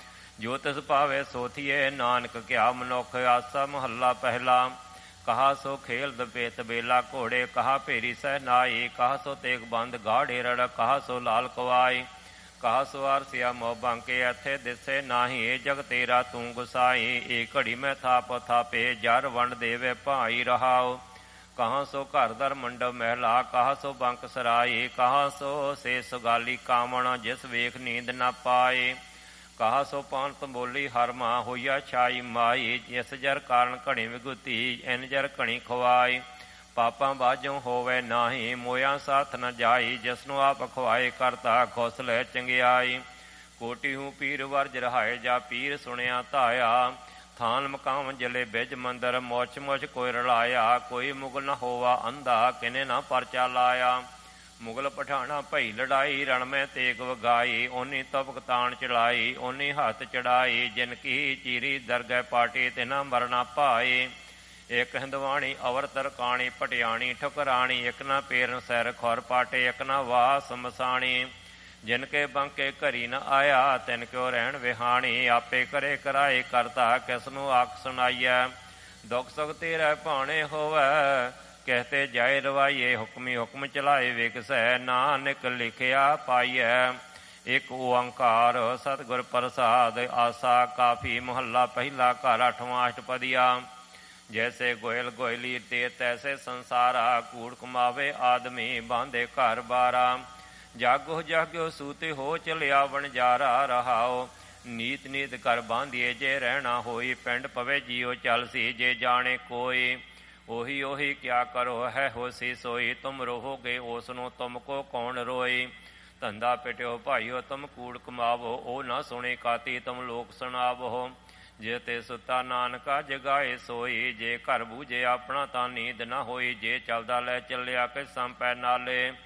ਜੋ ਤਿਸ ਭਾਵੇ ਸੋਥੀਏ ਨਾਨਕ ਕਿਆ ਮਨੁੱਖ। ਆਸਾ ਮਹੱਲਾ ਪਹਿਲਾ। ਕਹਾ ਸੋ ਖੇਲ ਦਬੇ ਤਬੇਲਾ ਘੋੜੇ, ਕਹਾ ਭੇਰੀ ਸਹਿਨਾਈ। ਕਹਾ ਸੋ ਤੇਗ ਬੰਦ ਗਾੜੇ ਰੜ, ਕਹਾ ਸੋ ਲਾਲ ਕਵਾਈ। ਕਹਾ ਸੋ ਆਰਸਿਆ ਮੋਹ ਬਾਂਕੇ, ਇੱਥੇ ਦਿਸੇ ਨਾਹੀ ਇਹ ਜਗ ਤੇਰਾ ਤੂੰ ਗੁਸਾਈ। ਇਹ ਘੜੀ ਮੈਂ ਥਾਪ ਥਾਪੇ ਜਰ ਵੰਡ ਦੇਵੇ ਭਾਈ ਰਹਾਓ। ਕਹਾਂ ਸੋ ਘਰ ਦਰ ਮੰਡਪ ਮਹਿਲਾ, ਕਹਾ ਸੋ ਬੰਕ ਸਰਾਈ। ਕਹਾ ਸੋ ਸੇ ਸੁਗਾਲੀ ਕਾਵਣ, ਜਿਸ ਵੇਖ ਨੀਂਦ ਨਾ ਪਾਏ। ਕਹਾ ਸੋ ਪਾਨਤ ਬੋਲੀ ਹਰਮਾ, ਹੋਈਆ ਛਾਈ ਮਾਈ। ਜਿਸ ਜਰ ਕਾਰਨ ਘਣੀ ਵਿਗੁਤੀ, ਇਨ ਜਰ ਘਣੀ ਖਵਾਈ। ਪਾਪਾਂ ਬਾਝੋਂ ਹੋਵੇ ਨਾਹੀ, ਮੋਇਆ ਸਾਥ ਨ ਜਾਈ। ਜਿਸਨੂੰ ਆਪ ਖਵਾਏ ਕਰਤਾ ਖੁਸ ਲੈ ਚੰਗਿਆਈ। ਕੋਟੀ ਹੂੰ ਪੀਰ ਵਰਜ ਰਹਾਏ, ਜਾ ਪੀਰ ਸੁਣਿਆ ਧਾਇਆ। ਥਾਨ ਮਕਾਮ ਜਲੇ ਬਿਜ ਮੰਦਰ, ਮੁੱਛ ਮੁੱਛ ਕੋਈ ਰਲਾਇਆ। ਕੋਈ ਮੁਗਲ ਨ ਹੋਵਾ ਅੰਧਾ, ਕਿਨੇ ਨਾ ਪਰਚਾ ਲਾਇਆ। ਮੁਗਲ ਪਠਾਣਾ ਭਈ ਲੜਾਈ, ਰਣ ਮੈਂ ਤੇਗ ਵਗਾਈ। ਓਨੀ ਤਪਕ ਤਾਣ ਚੜਾਈ, ਓਨੀ ਹੱਥ ਚੜਾਈ। ਜਿਨ ਕੀ ਚੀਰੀ ਦਰਗਹਿ ਪਾਟੀ, ਤਿਨਾ ਮਰਨਾ ਭਾਏ। ਇੱਕ ਹਿੰਦਵਾਣੀ ਅਵਰ ਤਰਕਾਣੀ, ਪਟਿਆਣੀ ਠੁਕਰਾਣੀ। ਇੱਕ ਨਾ ਪੇਰਨ ਸੈਰ ਖੁਰ ਪਾਟੇ, ਇੱਕ ਨਾ ਵਾਹ ਸਮਸਾਣੀ। ਜਿਨ ਕੇ ਬੰਕੇ ਘਰੀ ਨ ਆਇਆ, ਤਿਨ ਕਿਉ ਰਹਿਣ ਵਿਹਾਣੀ। ਆਪੇ ਕਰੇ ਕਰਾਏ ਕਰਤਾ, ਕਿਸ ਨੂੰ ਆਖ ਸੁਣਾਈਐ। ਦੁੱਖ ਸੁਖ ਤੇਰਾ ਭਾਣੇ ਹੋਵੈ, ਕਹਿਤੇ ਜਾਏ ਰਵਾਈਏ। ਹੁਕਮੀ ਹੁਕਮ ਚਲਾਏ ਵੇਖਸੈ, ਨਾਨਕ ਲਿਖਿਆ ਪਾਈਐ। ਇੱਕ ਓੰਕਾਰ ਸਤਿਗੁਰ ਪ੍ਰਸਾਦ। ਆਸਾ ਕਾਫੀ ਮਹੱਲਾ ਪਹਿਲਾ। ਘਰ ਅੱਠਵਾਂ ਅਸ਼ਟਪਦੀਆ। ਜੈਸੇ ਗੋਇਲ ਗੋਇਲੀ ਤੇ ਤੈਸੇ ਸੰਸਾਰਾ, ਕੂੜ ਕਮਾਵੇ ਆਦਮੀ ਬਾਂਧੇ ਘਰ ਬਾਰਾ। ਜਾਗੋ ਜਾਗਿਓ ਸੂਤੇ ਹੋ ਚਲਿਆ ਵਣਜਾਰਾ ਰਹਾਓ। ਨੀਤ ਨੀਤ ਕਰ ਬਾਂਧੀਏ ਜੇ ਰਹਿਣਾ ਹੋਈ, ਪਿੰਡ ਪਵੇ ਜੀਓ ਚਲਸੀ ਜੇ ਜਾਣੇ ਕੋਈ। ਉਹੀ ਉਹੀ ਕਿਆ ਕਰੋ ਹੈ ਹੋਸੀ ਸੋਈ, ਤੁਮ ਰਹੋਗੇ ਉਸ ਨੂੰ ਤੁਮ ਕੋ ਕੌਣ ਰੋਈ। ਧੰਦਾ ਪਿਟਿਓ ਭਾਈਓ ਤੁਮ ਕੂੜ ਕਮਾਵੋ, ਉਹ ਨਾ ਸੁਣੇ ਕਾਤੀ ਤੁਮ ਲੋਕ ਸੁਣਾਵੋ। ਜੇ ਤੇ ਸੁੱਤਾ ਨਾਨਕਾ ਜਗਾਏ ਸੋਈ, ਜੇ ਘਰ ਬੂਝੇ ਆਪਣਾ ਤਾਂ ਨੀਂਦ ਨਾ ਹੋਈ। ਜੇ ਚੱਲਦਾ ਲੈ ਚੱਲਿਆ ਕਿ ਸੰਪੈ ਨਾਲੇ,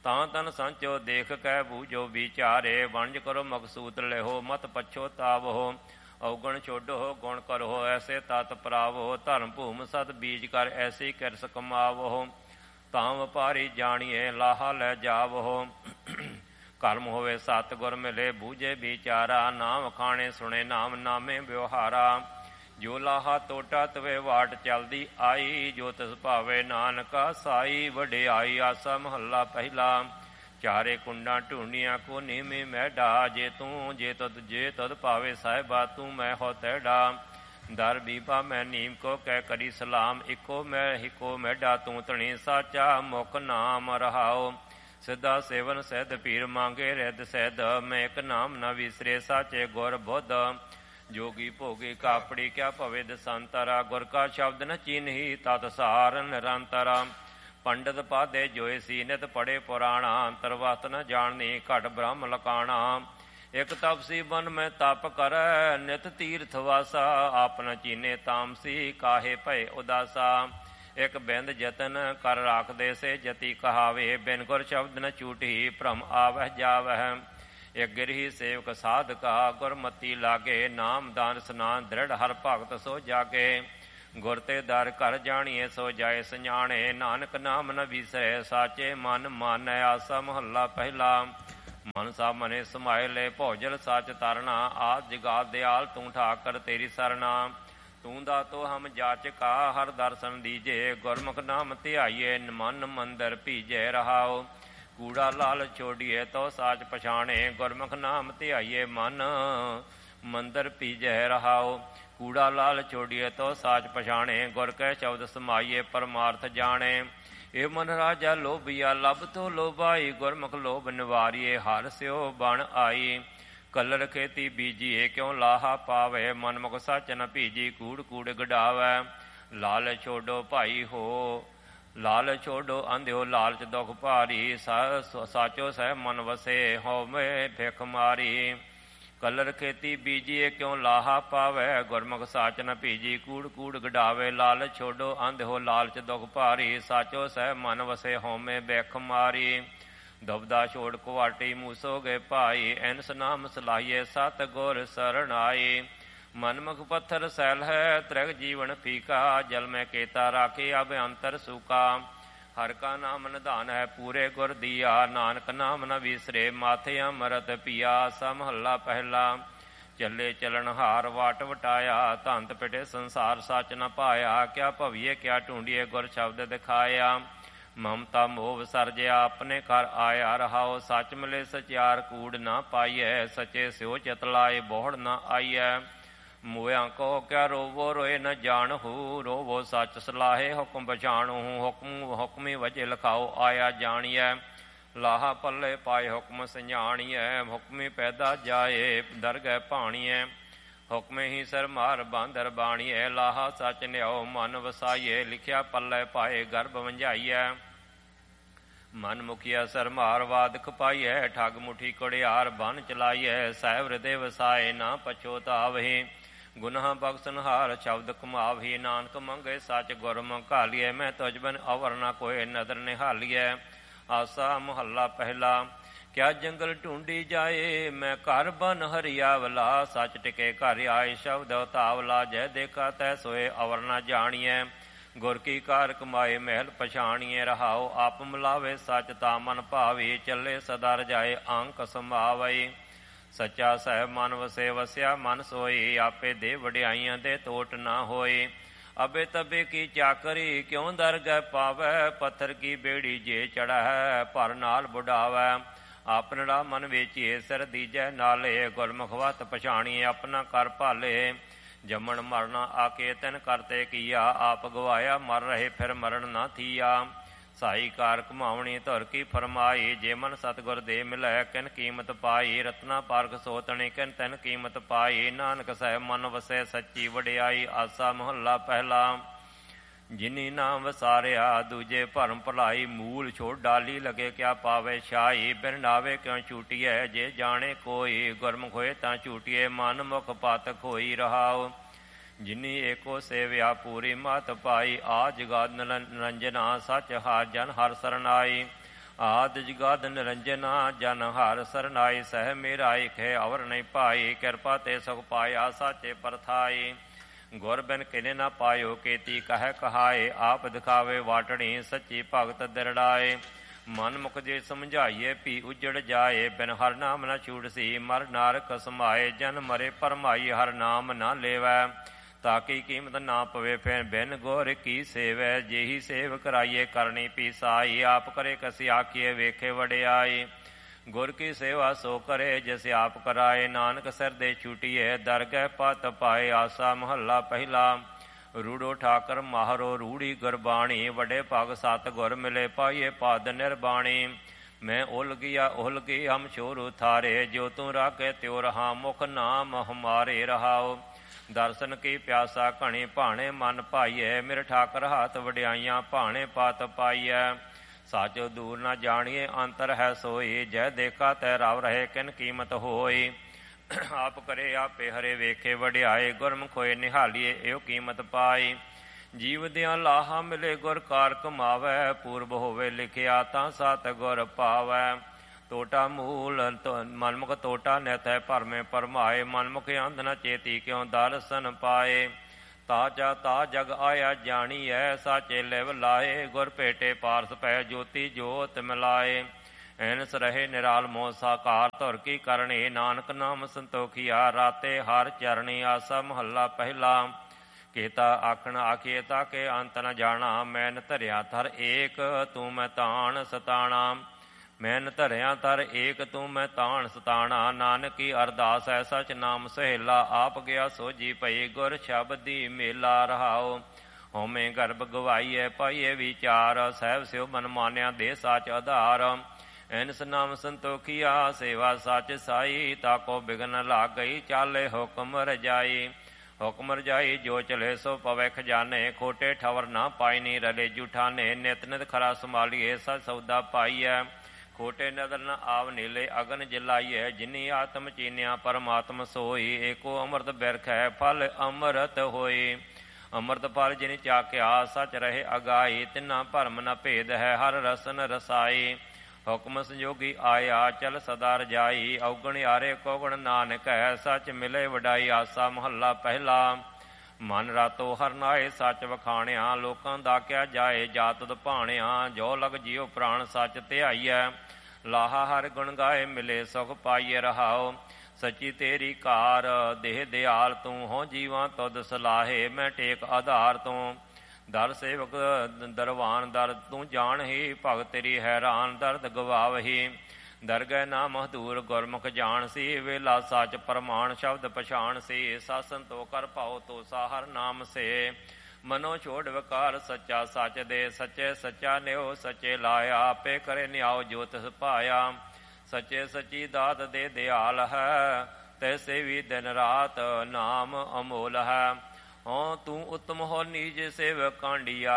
ਤਾਂ ਤਨ ਸੰਚੋ ਦੇਖ ਕੈ ਬੂਝੋ ਵਿਚਾਰੇ। ਵਣਜ ਕਰੋ ਮਕਸੂਦ ਲਿਹੋ ਮਤ ਪਛੋਤਾਵੋ। ਔਗਣ ਛੋਡੋ ਗੁਣ ਕਰੋ ਐਸੇ ਤਤ ਪ੍ਰਾਵੋ। ਧਰਮ ਭੂਮ ਸਤ ਬੀਜ ਕਰ ਐਸੀ ਕਿਰਸ ਕਮਾਵੋ। ਤਾਂ ਵਪਾਰੀ ਜਾਣੀਏ ਲਾਹਾ ਲੈ ਜਾਵੋ। ਕਰਮ ਹੋਵੇ ਸਤ ਗੁਰ ਮਿਲੇ ਬੂਝੇ ਵਿਚਾਰਾ। ਨਾਮ ਖਾਣੇ ਸੁਣੇ ਨਾਮ ਨਾਮੇ ਵਿਵਹਾਰਾ। ਜੋ ਲਾਹਾ ਟੋਟਾ ਤਵੇ ਵਾਟ ਚਲਦੀ ਆਈ। ਜੋ ਤਿਸ ਭਾਵੇ ਨਾਨਕਾ ਸਾਈ। ਵਡਿਆਈ ਆਸਾ ਮਹੱਲਾ ਪਹਿਲਾ। ਚਾਰੇ ਕੁੰਡਾਂ ਢੂੰਡੀਆਂ ਕੋ ਨੀਮੀ ਮੈਡਾ। ਜੇ ਤੂੰ ਜੇ ਤਦ ਜੇ ਤਦ ਭਾਵੇ ਸਾਹਿਬਾ ਤੂੰ ਮੈਂ ਹੋ ਤੈਡਾ। ਦਰ ਬੀਬਾ ਮੈਂ ਨੀਮ ਕੋ ਕਹਿ ਕਰੀ ਸਲਾਮ। ਇੱਕੋ ਮੈਂ ਹਿਕੋ ਮੈਡਾ ਤੂੰ ਧਣੀ ਸਾਚਾ। ਮੁਖ ਨਾਮ ਰਹਾਓ ਸਿੱਧਾ ਸੇਵਨ ਸਹਿਦ ਪੀਰ ਮੰਗੇ ਰਿਦ ਸਹਿਦ। ਮੈਂ ਇੱਕ ਨਾਮ ਨਾ ਵਿਸਰੇ ਸਾਚੇ ਗੁਰ ਬੁੱਧ। ਜੋਗੀ ਭੋਗੀ ਕਾਪੜੀ ਕਿਆ ਭਵੇ ਦਸੰਤਰਾ। ਗੁਰ ਕਾ ਸ਼ਬਦ ਨ ਚੀਨਹੀ ਤਤ ਸਾਰ ਨਿਰੰਤਰ। ਪੰਡਤ ਪਾਦੇ ਜੋਏ ਸੀ ਨਿਤ ਪੜੇ ਪੁਰਾਣਾ। ਅੰਤਰਵਤ ਨ ਜਾਣਨੀ ਘਟ ਬ੍ਰਹਮ ਲਕਾਣਾ। ਇਕ ਤਪਸੀ ਬਨ ਮੈਂ ਤਪ ਕਰੈ ਨਿਤ ਤੀਰਥ ਵਾਸਾ। ਆਪ ਨ ਚੀਨੇ ਤਾਮਸੀ ਕਾਹੇ ਭਏ ਉਦਾਸਾ। ਇਕ ਬਿੰਦ ਜਤਨ ਕਰ ਰਾਖਦੇ ਸੇ ਜਤੀ ਕਹਾਵੇ। ਬਿਨ ਗੁਰ ਸ਼ਬਦ ਨ ਝੂਠੀ ਭ੍ਰਮ ਆਵਹਿ ਜਾਵਹਿ। ਇਕ ਗਿਰਹੀ ਸੇਵਕ ਸਾਧਕਾ ਗੁਰਮਤੀ ਲਾਗੇ। ਨਾਮ ਦਾਨ ਸਨਾਨ ਦ੍ਰਿੜ ਹਰ ਭਗਤ ਸੋ ਜਾਗੇ। ਗੁਰ ਤੇ ਦਰ ਘਰ ਜਾਣੀਏ ਸੋ ਜਾਏ ਸਜਾਣੇ। ਨਾਨਕ ਨਾਮ ਨ ਵਿਸਰੇ ਸਾਚੇ ਮਨ ਮਾਨੈ। ਆਸਾ ਮਹੱਲਾ ਪਹਿਲਾ। ਮਨ ਸਾ ਮਨੇ ਸਮਾਏ ਲੈ ਭੋਜਲ ਸੱਚ ਤਰਨਾ। ਆਦ ਜਗਾਤ ਦਿਆਲ ਤੂੰ ਠਾਕਰ ਤੇਰੀ ਸਰਨਾ। ਤੂੰ ਦਾਤੋ ਹਮ ਜਾਚਕਾ ਹਰ ਦਰਸ਼ਨ ਦੀਜੇ। ਗੁਰਮੁਖ ਨਾਮ ਧਿਆਈਏ ਮਨ ਮੰਦਰ ਭੀਜੇ ਰਹਾਓ। ਕੂੜਾ ਲਾਲ ਛੋੜੀਏ ਤੋ ਸਾਚ ਪਛਾਣੇ। ਗੁਰਮੁਖ ਨਾਮ ਧਿਆਈਏ ਮਨ ਮੰਦਰ ਭੀਜੈ ਰਹਾਓ। ਕੂੜਾ ਲਾਲ ਛੋੜੀਏ ਤੋ ਸਾਚ ਪਛਾਣੇ। ਗੁਰ ਕੈ ਸ਼ਬਦ ਸਮਾਈਏ ਪਰਮਾਰਥ ਜਾਣੇ। ਇਹ ਮਨ ਰਾਜਾ ਲੋਭੀਆ ਲੱਭ ਤੋ ਲੋਭਾਈ। ਗੁਰਮੁਖ ਲੋਭ ਨਿਵਾਰੀਏ ਹਰ ਸਿਓ ਬਣ ਆਈ। ਕਲਰ ਖੇਤੀ ਬੀਜੀਏ ਕਿਉ ਲਾਹਾ ਪਾਵੇ। ਮਨਮੁਖ ਸੱਚ ਨ ਭੀਜੀ ਕੂੜ ਕੂੜ ਗਡਾਵੈ। ਲਾਲ ਛੋਡੋ ਭਾਈ ਹੋ ਲਾਲ ਛੋਡੋ ਅੰਧਿਓ ਲਾਲਚ ਦੁਖ ਭਾਰੀ। ਸਾਚੋ ਸਹਿ ਮਨ ਵਸੇ ਹੋਵੇ ਭਿਖ ਮਾਰੀ। ਕਲਰ ਖੇਤੀ ਬੀਜੀਏ ਕਿਉ ਲਾਹਾ ਪਾਵੇ। ਗੁਰਮੁਖ ਸਾਚ ਨ ਭੀਜੀ ਕੂੜ ਕੂੜ ਗਡਾਵੇ। ਲਾਲ ਛੋਡੋ ਅੰਧ ਹੋ ਲਾਲਚ ਦੁਖ ਭਾਰੀ। ਸਾਚੋ ਸਹਿ ਮਨ ਵਸੇ ਹੋਮੇ ਬਿਖ ਮਾਰੀ। ਦੁਬਦਾ ਛੋੜ ਕੁਵਾਟੀ ਮੂਸੋ ਗਏ ਭਾਈ। ਐਨਸ ਨਾਮ ਸਲਾਹੀਏ ਸਤ ਗੁਰ ਸਰਣਾਈ। ਮਨਮੁਖ ਪੱਥਰ ਸੈਲ ਹੈ ਤ੍ਰਿਗ ਜੀਵਨ ਫੀਕਾ। ਜਲ ਮੈਂ ਕੇਤਾ ਰਾਖੇ ਅਬ ਅੰਤਰ ਸੂਕਾ। ਹਰ ਕਾ ਨਾਮ ਨਿਧਾਨ ਹੈ ਪੂਰੇ ਗੁਰ ਦੀਆ। ਨਾਨਕ ਨਾਮ ਨ ਵਿਸਰੇ ਮਾਥੇ ਅੰਮ੍ਰਿਤ ਪੀਆ। ਸਾ ਮਹੱਲਾ ਪਹਿਲਾ। ਚੱਲੇ ਚਲਣ ਹਾਰ ਵਾਟ ਵਟਾਇਆ। ਧੰਤ ਪਿਟੇ ਸੰਸਾਰ ਸੱਚ ਨ ਪਾਇਆ। ਕਿਆ ਭਵੀਏ ਕਿਆ ਢੂੰਡੀਏ ਗੁਰ ਸ਼ਬਦ ਦਿਖਾਇਆ। ਮਮਤਾ ਮੋਹ ਸਰਜਿਆ ਆਪਣੇ ਘਰ ਆਇਆ ਰਹਾਓ। ਸੱਚ ਮਿਲੇ ਸਚਿਆਰ ਕੂੜ ਨਾ ਪਾਈਐ। ਸਚੇ ਸਿਓ ਚਿਤ ਲਾਏ ਬੋਹੜ ਨਾ ਆਈਐ। ਮੋਇਆ ਕੋ ਕਿਆ ਰੋਵੋ ਰੋਏ ਨ ਜਾਣਹੂ। ਰੋਵੋ ਸੱਚ ਸਲਾਹੇ ਹੁਕਮ ਪਛਾਣੂ। ਹੁਕਮ ਹੁਕਮੀ ਵਜੇ ਲਿਖਾਓ ਆਇਆ ਜਾਣੀਐ। ਲਾਹਾ ਪੱਲੇ ਪਾਏ ਹੁਕਮ ਸੰਜਾਣੀਐ। ਹੁਕਮੀ ਪੈਦਾ ਜਾਏ ਦਰਗਹਿ ਭਾਣੀਐ। ਹੁਕਮੇ ਹੀ ਸਰ ਮਾਰ ਬਾਂਦਰ ਬਾਣੀਐ। ਲਾਹਾ ਸੱਚ ਨਿਆਓ ਮਨ ਵਸਾਈਏ। ਲਿਖਿਆ ਪੱਲੇ ਪਾਏ ਗਰਭ ਵੰਝਾਈਐ। ਮਨ ਮੁਖੀਆ ਸਰ ਮਾਰ ਵਾਦ ਖਪਾਈਐ। ਠੱਗ ਮੁਠੀ ਕੁੜਿਆਰ ਬਨ ਚਲਾਈਐ। ਸਾਹਿਬ ਹਿਰਦੇ ਵਸਾਏ ਨਾ ਪਛੋਤਾਵਹਿ। ਗੁਨਾਹ ਬਖਸ਼ਨਹਾਰ ਸ਼ਬਦ ਕਮਾਵਹੀ। ਨਾਨਕ ਮੰਗੇ ਸੱਚ ਗੁਰਮੁਖ ਘਾਲੀਐ। ਮੈਂ ਤੁਝ ਬਿਨ ਅਵਰ ਨਾ ਕੋਇ ਨਦਰ ਨਿਹਾਲੀਐ। ਆਸਾ ਮਹੱਲਾ ਪਹਿਲਾ। ਕਿਆ ਜੰਗਲ ਢੂੰਡੀ ਜਾਏ ਮੈਂ ਘਰ ਬਨ ਹਰਿਆਵਲਾ। ਸੱਚ ਟਿਕੇ ਘਰ ਆਏ ਸ਼ਬਦ ਉਤਾਵਲਾ। ਜੈ ਦੇਖਾ ਤੈ ਸੋਏ ਅਵਰ ਨਾ ਜਾਣੀਐ। ਗੁਰ ਕੀ ਕਾਰ ਕਮਾਏ ਮਹਿਲ ਪਛਾਣੀਏ ਰਹਾਓ। ਆਪ ਮਿਲਾਵੇ ਸੱਚ ਤਾ ਮਨ ਭਾਵੇ। ਚੱਲੇ ਸਦਾ ਰਜਾਏ ਅੰਕ ਸੰਭਾਵਈ। ਸੱਚਾ ਸਹਿਬ ਮਨ ਵਸੇ ਵਸਿਆ ਮਨ ਸੋਈ। ਆਪੇ ਦੇ ਵਡਿਆਈਆਂ ਦੇ ਟੋਟ ਨਾ ਹੋਏ। ਅਬੇ ਤਬੇ ਕੀ ਚਾਕਰੀ ਕਿਉਂ ਦਰਗਹਿ ਪਾਵੈ। ਪੱਥਰ ਕੀ ਬੇੜੀ ਜੇ ਚੜ੍ਹੈ ਭਰ ਨਾਲ ਬੁਢਾਵੈ। ਆਪਣਾ ਮਨ ਵੇਚੀਏ ਸਿਰ ਦੀਜੈ ਨਾਲੇ। ਗੁਰਮੁਖ ਵਤ ਪਛਾਣੀਏ ਆਪਣਾ ਕਰ ਭਾਲੇ। ਜੰਮਣ ਮਰਨਾ ਆਕੇ ਤਿਨ ਕਰਤੇ ਕੀਆ। ਆਪ ਗਵਾਇਆ ਮਰ ਰਹੇ ਫਿਰ ਮਰਨ ਨਾ ਥੀਆ। ਸਾਈ ਕਾਰ ਘੁਮਾਵਣੀ ਧੁਰ ਕੀ ਫਰਮਾਈ। ਜੇ ਮਨ ਸਤਿਗੁਰ ਦੇ ਮਿਲੈ ਕਿਨ ਕੀਮਤ ਪਾਈ। ਰਤਨਾ ਪਾਰਖ ਸੋਤਣੀ ਕਿਨ ਤੈਨ ਕੀਮਤ ਪਾਈ। ਨਾਨਕ ਸਾਹਿਬ ਮਨ ਵਸੈ ਸੱਚੀ ਵਡਿਆਈ। ਆਸਾ ਮਹੱਲਾ ਪਹਿਲਾ। ਜਿਨੀ ਨਾਮ ਵਸਾਰਿਆ ਦੂਜੇ ਭਰਮ ਭਲਾਈ। ਮੂਲ ਛੋੜ ਡਾਲੀ ਲਗੇ ਕਿਆ ਪਾਵੇ ਛਾਈ। ਬਿਨ ਨਾਵੇ ਕਿਉਂ ਝੂਟੀਐ ਜੇ ਜਾਣੇ ਕੋਈ। ਗੁਰਮੁਖ ਹੋਏ ਤਾਂ ਝੂਟੀਏ ਮਨ ਮੁਖ ਪਾਤਕ ਹੋਈ ਰਹਾਓ। ਜਿਨੀ ਏਕੋ ਸੇਵਿਆ ਪੂਰੀ ਮਤ ਪਾਈ। ਆ ਜਗਾਦ ਨਿਰੰਜਨਾ ਸੱਚ ਹਾਰ ਜਨ ਹਰ ਸਰਨਾਈ। ਆਦ ਜਗਾਦ ਨਿਰੰਜਨਾ ਜਨ ਹਰ ਸਰਨਾਈ ਸਹਿ ਮੇਰਾ ਇਕੈ ਅਵਰ ਨਹੀਂ ਪਾਈ ਕਿਰਪਾ ਤੇ ਸੁਖ ਪਾਇਆ ਸਾਚੇ ਪਰਥਾਈ ਗੁਰ ਬਿਨ ਕਿਨੇ ਨਾ ਪਾਇਓ ਕੇਤੀ ਕਹਿ ਕਹਾਏ ਆਪ ਦਿਖਾਵੇ ਵਾਟਣੀ ਸੱਚੀ ਭਗਤ ਦਿਰੜਾਏ ਮਨ ਮੁਖ ਜੇ ਸਮਝਾਈਏ ਭੀ ਉਜੜ ਜਾਏ ਬਿਨ ਹਰ ਨਾਮ ਨਾ ਛੂਟਸੀ ਮਰ ਨਾਰਕ ਸਮਾਏ ਜਨ ਮਰੇ ਪਰਮਾਈ ਹਰ ਨਾਮ ਨਾ ਲੇਵੈ ਤਾਕੀ ਕੀਮਤ ਨਾ ਪਵੇ ਫਿਰ ਬਿਨ ਗੁਰ ਕੀ ਸੇਵੈ ਜਿਹੀ ਸੇਵ ਕਰਾਈਏ ਕਰਨੀ ਪੀਸਾਈ ਆਪ ਕਰੇ ਕਸੀ ਆਖੀਏ ਵੇਖੇ ਵਡਿਆਈ ਗੁਰ ਕੀ ਸੇਵਾ ਸੋ ਕਰੇ ਜਿਸ ਆਪ ਕਰਾਏ ਨਾਨਕ ਸਿਰ ਦੇ ਛੂਟੀਏ ਦਰਗਹਿ ਪਤ ਪਾਏ ਆਸਾ ਮਹੱਲਾ ਪਹਿਲਾ ਰੂੜੋ ਠਾਕਰ ਮਾਹਰੋ ਰੂੜੀ ਗੁਰਬਾਣੀ ਵੱਡੇ ਭਗ ਸਤ ਗੁਰ ਮਿਲੇ ਪਾਈਏ ਪਦ ਨਿਰਬਾਣੀ ਮੈਂ ਉਲ ਗਿਆ ਉਲ ਗਈ ਹਮ ਛੋਰ ਉਥਾਰੇ ਜੋ ਤੂੰ ਰਾਖੇ ਤਿਉ ਰਹਾ ਮੁਖ ਨਾਮ ਹਮਾਰੇ ਰਹਾਓ ਦਰਸ਼ਨ ਕੀ ਪਿਆਸਾ ਘਣੀ ਭਾਣੇ ਮਨ ਭਾਈਏ ਮੇਰੇ ਠਾਕਰ ਹੱਥ ਵਡਿਆਈਆਂ ਭਾਣੇ ਪਤ ਪਾਈਐ ਸਾਚੋ ਦੂਰ ਨਾ ਜਾਣੀਏ ਅੰਤਰ ਹੈ ਸੋਈ ਜੈ ਦੇਖਾ ਤੈ ਰਵ ਰਹੇ ਕਿਨ ਕੀਮਤ ਹੋਈ ਆਪ ਕਰੇ ਆਪੇ ਹਰੇ ਵੇਖੇ ਵਡਿਆਏ ਗੁਰਮੁਖ ਹੋਏ ਨਿਹਾਲੀਏ ਇਹੋ ਕੀਮਤ ਪਾਈ ਜੀਵ ਦਿਆਂ ਲਾਹਾ ਮਿਲੇ ਗੁਰ ਕਾਰ ਕਮਾਵੈ ਪੂਰਬ ਹੋਵੇ ਲਿਖਿਆ ਤਾਂ ਸਤ ਗੁਰ ਪਾਵੈ ਤੋਟਾ ਮੂਲ ਮਨਮੁਖ ਤੋਟਾ ਨਿਤੈ ਭਰਮੇ ਭਰਮਾਏ ਮਨਮੁਖ ਅੰਧ ਨ ਚੇਤੀ ਕਿਉ ਦਰਸ਼ਨ ਪਾਏ ਤਾਜਾ ਤਾ ਜਗ ਆਇਆ ਜਾਣੀਐ ਸਾਚੇ ਲਿਵ ਲਾਏ ਗੁਰ ਭੇਟੇ ਪਾਰਸ ਪੈ ਜੋਤੀ ਜੋਤ ਮਿਲਾਏ ਐਨਸ ਰਹੇ ਨਿਰਾਲ ਮੋਹ ਸਾਕਾਰ ਧੁਰ ਕੀ ਕਰਨੀ ਨਾਨਕ ਨਾਮ ਸੰਤੋਖੀਆ ਰਾਤੇ ਹਰ ਚਰਣੀ ਆਸਾ ਮਹੱਲਾ ਪਹਿਲਾ ਕੇਤਾ ਆਖਣ ਆਖੀਏ ਤਾਕੇ ਅੰਤ ਨ ਜਾਣਾ ਮੈਨ ਧਰਿਆ ਧਰ ਏਕ ਤੂੰ ਮੈਂ ਤਾਣ ਸਤਾਣਾ ਮੈਨ ਧਰਿਆ ਧਰ ਏਕ ਤੂੰ ਮੈਂ ਤਾਣ ਸਤਾਣਾ ਨਾਨਕੀ ਅਰਦਾਸ ਹੈ ਸਚ ਨਾਮ ਸਹੇਲਾ ਆਪ ਗਿਆ ਸੋਜੀ ਪਈ ਗੁਰ ਸ਼ਬਦੀ ਮੇਲਾ ਰਹਾਓ ਹਉਮੈ ਗਰਭ ਗਵਾਈਐ ਪਾਈਏ ਵਿਚਾਰ ਸਹਿਬ ਸਿਓ ਮਨ ਮਾਨਿਆ ਦੇ ਸਾਚ ਆਧਾਰ ਐਨਸ ਨਾਮ ਸੰਤੋਖੀਆ ਸੇਵਾ ਸਚ ਸਾਈ ਤਾਕੋ ਬਿਗਨ ਲਾਗ ਗਈ ਚਾਲੇ ਹੁਕਮ ਰਜਾਈ ਹੁਕਮ ਰਜਾਈ ਜੋ ਚਲੇ ਸੋ ਪਵੈ ਖਜ਼ਾਨੇ ਖੋਟੇ ਠਵਰ ਨਾ ਪਾਈਨੀ ਰਲੇ ਜੂਠਾਨੇ ਨਿਤ ਨਿਤ ਖਰਾ ਸੰਭਾਲੀਏ ਸਚ ਸੌਦਾ ਪਾਈਐ ਖੋਟੇ ਨਦਰ ਨ ਆਵ ਨੀਲੇ ਅਗਨ ਜਲਾਈਐ ਜਿਨੀ ਆਤਮ ਚੀਨਿਆ ਪਰਮਾਤਮ ਸੋਈ ਏਕੋ ਅੰਮ੍ਰਿਤ ਬਿਰਖ ਹੈ ਫਲ ਅੰਮ੍ਰਿਤ ਹੋਈ ਅੰਮ੍ਰਿਤ ਫਲ ਜਿਨੀ ਚਾਖਿਆ ਸਚ ਰਹੇ ਅਗਾਈ ਤਿਨਾ ਭਰਮ ਨ ਭੇਦ ਹੈ ਹਰ ਰਸਨ ਰਸਾਈ ਹੁਕਮ ਸੰਜੋਗੀ ਆਇਆ ਚਲ ਸਦਾ ਰਜਾਈ ਔਗਣ ਆਰੇ ਕੋਗਣ ਨਾਨਕ ਹੈ ਸਚ ਮਿਲੇ ਵਡਾਈ ਆਸਾ ਮਹੱਲਾ ਪਹਿਲਾ ਮਨ ਰਾਤੋ ਹਰਨਾਏ ਸੱਚ ਵਖਾਣਿਆ ਲੋਕਾਂ ਦਾ ਕਿਆ ਜਾਏ ਜਾਤਤ ਭਾਣਿਆ ਜੋ ਲਗ ਜੀਉ ਪ੍ਰਾਣ ਸੱਚ ਧਿਆਈਐ ਲਾਹਾ ਹਰ ਗੁਣ ਗਾਏ ਮਿਲੇ ਸੁਖ ਪਾਈਏ ਰਹਾਓ ਸੱਚੀ ਤੇਰੀ ਕਾਰ ਦੇਹ ਦਿਆਲ ਤੂੰ ਹੋ ਜੀਵਾਂ ਤੁਧ ਸਲਾਹੇ ਮੈਂ ਟੇਕ ਆਧਾਰ ਤੂੰ ਦਰ ਸੇਵਕ ਦਰਵਾਨ ਦਰ ਤੂੰ ਜਾਣ ਹੀ ਭਗਤ ਤੇਰੀ ਹੈਰਾਨ ਦਰਦ ਗਵਾਵਹੀ ਦਰਗਹਿ ਨਾ ਮਹਦੂਰ ਗੁਰਮੁਖ ਜਾਣ ਸੀ ਵੇਲਾ ਸੱਚ ਪ੍ਰਮਾਣ ਸ਼ਬਦ ਪਛਾਣ ਸੀ ਸਾਸਨ ਤੋ ਕਰ ਭਾਉ ਤੋ ਸਾਹਰ ਨਾਮ ਸੇ ਮਨੋ ਛੋੜ ਵਿਕਾਰ ਸੱਚਾ ਸੱਚ ਦੇ ਸੱਚੇ ਸੱਚਾ ਨਿਉ ਸੱਚੇ ਲਾਇਆ ਆਪੇ ਕਰੇ ਨਿਆਉ ਜੋ ਤਿਸ ਪਾਇਆ ਸੱਚੇ ਸੱਚੀ ਦਾਤ ਦੇ ਦਿਆਲ ਹੈ ਤੈਸੇ ਵੀ ਦਿਨ ਰਾਤ ਨਾਮ ਅਮੋਲ ਹੈ ਹੋਂ ਤੂੰ ਉਤਮ ਹੋ ਨੀਜ ਸੇਵ ਕਾਂਡੀਆ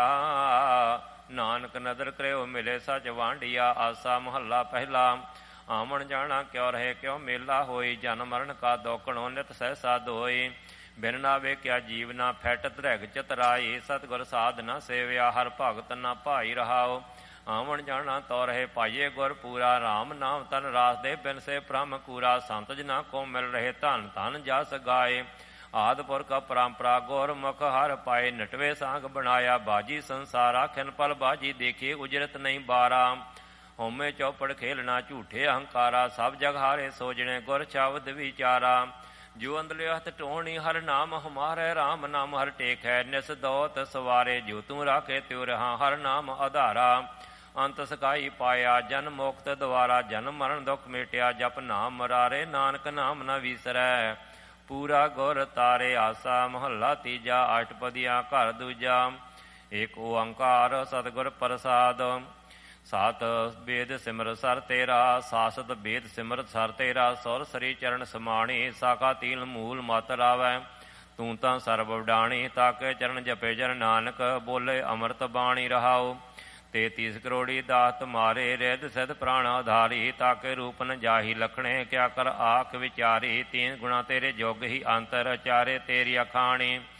ਨਾਨਕ ਨਦਰ ਕਰਿਓ ਮਿਲੇ ਸੱਚ ਵਾਂਡੀਆ ਆਸਾ ਮਹੱਲਾ ਪਹਿਲਾ ਆਵਣ ਜਾਣਾ ਕਿਉ ਰਹੇ ਕਿਉ ਮੇਲਾ ਹੋਈ ਜਨ ਮਰਨ ਕਾ ਦੋਕਣੋ ਨਿਤ ਸਹਿਸਾ ਦੋਈ ਬਿਨ ਨਾ ਵੇਖਿਆ ਜੀਵ ਨਾ ਫੈਟ ਧਰੈਗ ਚਤਰਾਈ ਸਤਿਗੁਰ ਸਾਧ ਨਾ ਸੇਵਿਆ ਹਰ ਭਗਤ ਨਾ ਭਾਈ ਰਹਾਓ ਆਵਣ ਜਾਣਾ ਤੋ ਰਹੇ ਪਾਈਏ ਗੁਰ ਪੂਰਾ ਰਾਮ ਨਾਮ ਤਨ ਰਾਸ ਦੇ ਬਿਨ ਸੇ ਬ੍ਰਹਮ ਕੂਰਾ ਸੰਤ ਜਨਾ ਕੋ ਮਿਲ ਰਹੇ ਧਨ ਧਨ ਜਸ ਗਾਏ ਆਦਿ ਪੁਰਖ ਪਰੰਪਰਾ ਗੁਰਮੁਖ ਹਰ ਪਾਏ ਨਟਵੇ ਸਾਂਗ ਬਣਾਇਆ ਬਾਜੀ ਸੰਸਾਰ ਆਖਨ ਪਲ ਬਾਜੀ ਦੇਖੇ ਉਜਰਤ ਨਹੀਂ ਬਾਰਾ ਹਉਮੈ ਚੌਪੜ ਖੇਲਣਾ ਝੂਠੇ ਅਹੰਕਾਰਾ ਸਭ ਜਗ ਹਾਰੇ ਸੋਜਣੇ ਗੁਰ ਸ਼ਬਦ ਵਿਚਾਰਾ ਜੋ ਅੰਦਲੇ ਹੱਥ ਟੋਣੀ ਹਰ ਨਾਮ ਹਮਾਰੇ ਰਾਮ ਨਾਮ ਹਰ ਟੇਕ ਹੈ ਨਿਸ ਦੋਤ ਸਵਾਰੇ ਜੋ ਤੂੰ ਰਾਖੇ ਤਿਉ ਰਹਾ ਹਰ ਨਾਮ ਆਧਾਰਾ ਅੰਤ ਸਕਾਈ ਪਾਇਆ ਜਨ ਮੁਕਤ ਦੁਆਰਾ ਜਨਮ ਮਰਨ ਦੁਖ ਮੇਟਿਆ ਜਪ ਨਾਮ ਮਰਾਰੇ ਨਾਨਕ ਨਾਮ ਨ ਵਿਸਰੈ ਪੂਰਾ ਗੁਰ ਤਾਰੇ ਆਸਾ ਮਹੱਲਾ ਤੀਜਾ ਅਸ਼ਟਪਦੀਆਂ ਘਰ ਦੂਜਾ ਏਕ ਓੰਕਾਰ ਸਤਿਗੁਰ ਪ੍ਰਸਾਦ ਸਾਤ ਵੇਦ ਸਿਮਰ ਸਰ ਤੇਰਾ ਸਾਸਤ ਵੇਦ ਸਿਮਰ ਸਰ ਤੇਰਾ ਸੁਰ ਸ੍ਰੀ ਚਰਨ ਸਮਾਣੀ ਸਾਖਾ ਤੀਲ ਮੂਲ ਮਤ ਰਾਵੈ ਤੂੰ ਤਾਂ ਸਰਬ ਉਡਾਣੀ ਤਾਕੇ ਚਰਨ ਜਪੇ ਜਨ ਨਾਨਕ ਬੋਲੇ ਅੰਮ੍ਰਿਤ ਬਾਣੀ ਰਹਾਓ ਤੇਤੀਸ ਕਰੋੜੀ ਦਾਤ ਮਾਰੇ ਰਿਦ ਸਿਧ ਪ੍ਰਾਣ ਆਧਾਰੀ ਤਾਕੇ ਰੂਪ ਨ ਜਾਹੀ ਲਖਣੇ ਕਿਆ ਕਰ ਆਖ ਵਿਚਾਰੀ ਤੀਨ ਗੁਣਾ ਤੇਰੇ ਜੋਗ ਹੀ ਅੰਤਰ ਚਾਰੇ ਤੇਰੀ ਅਖਾਣੀ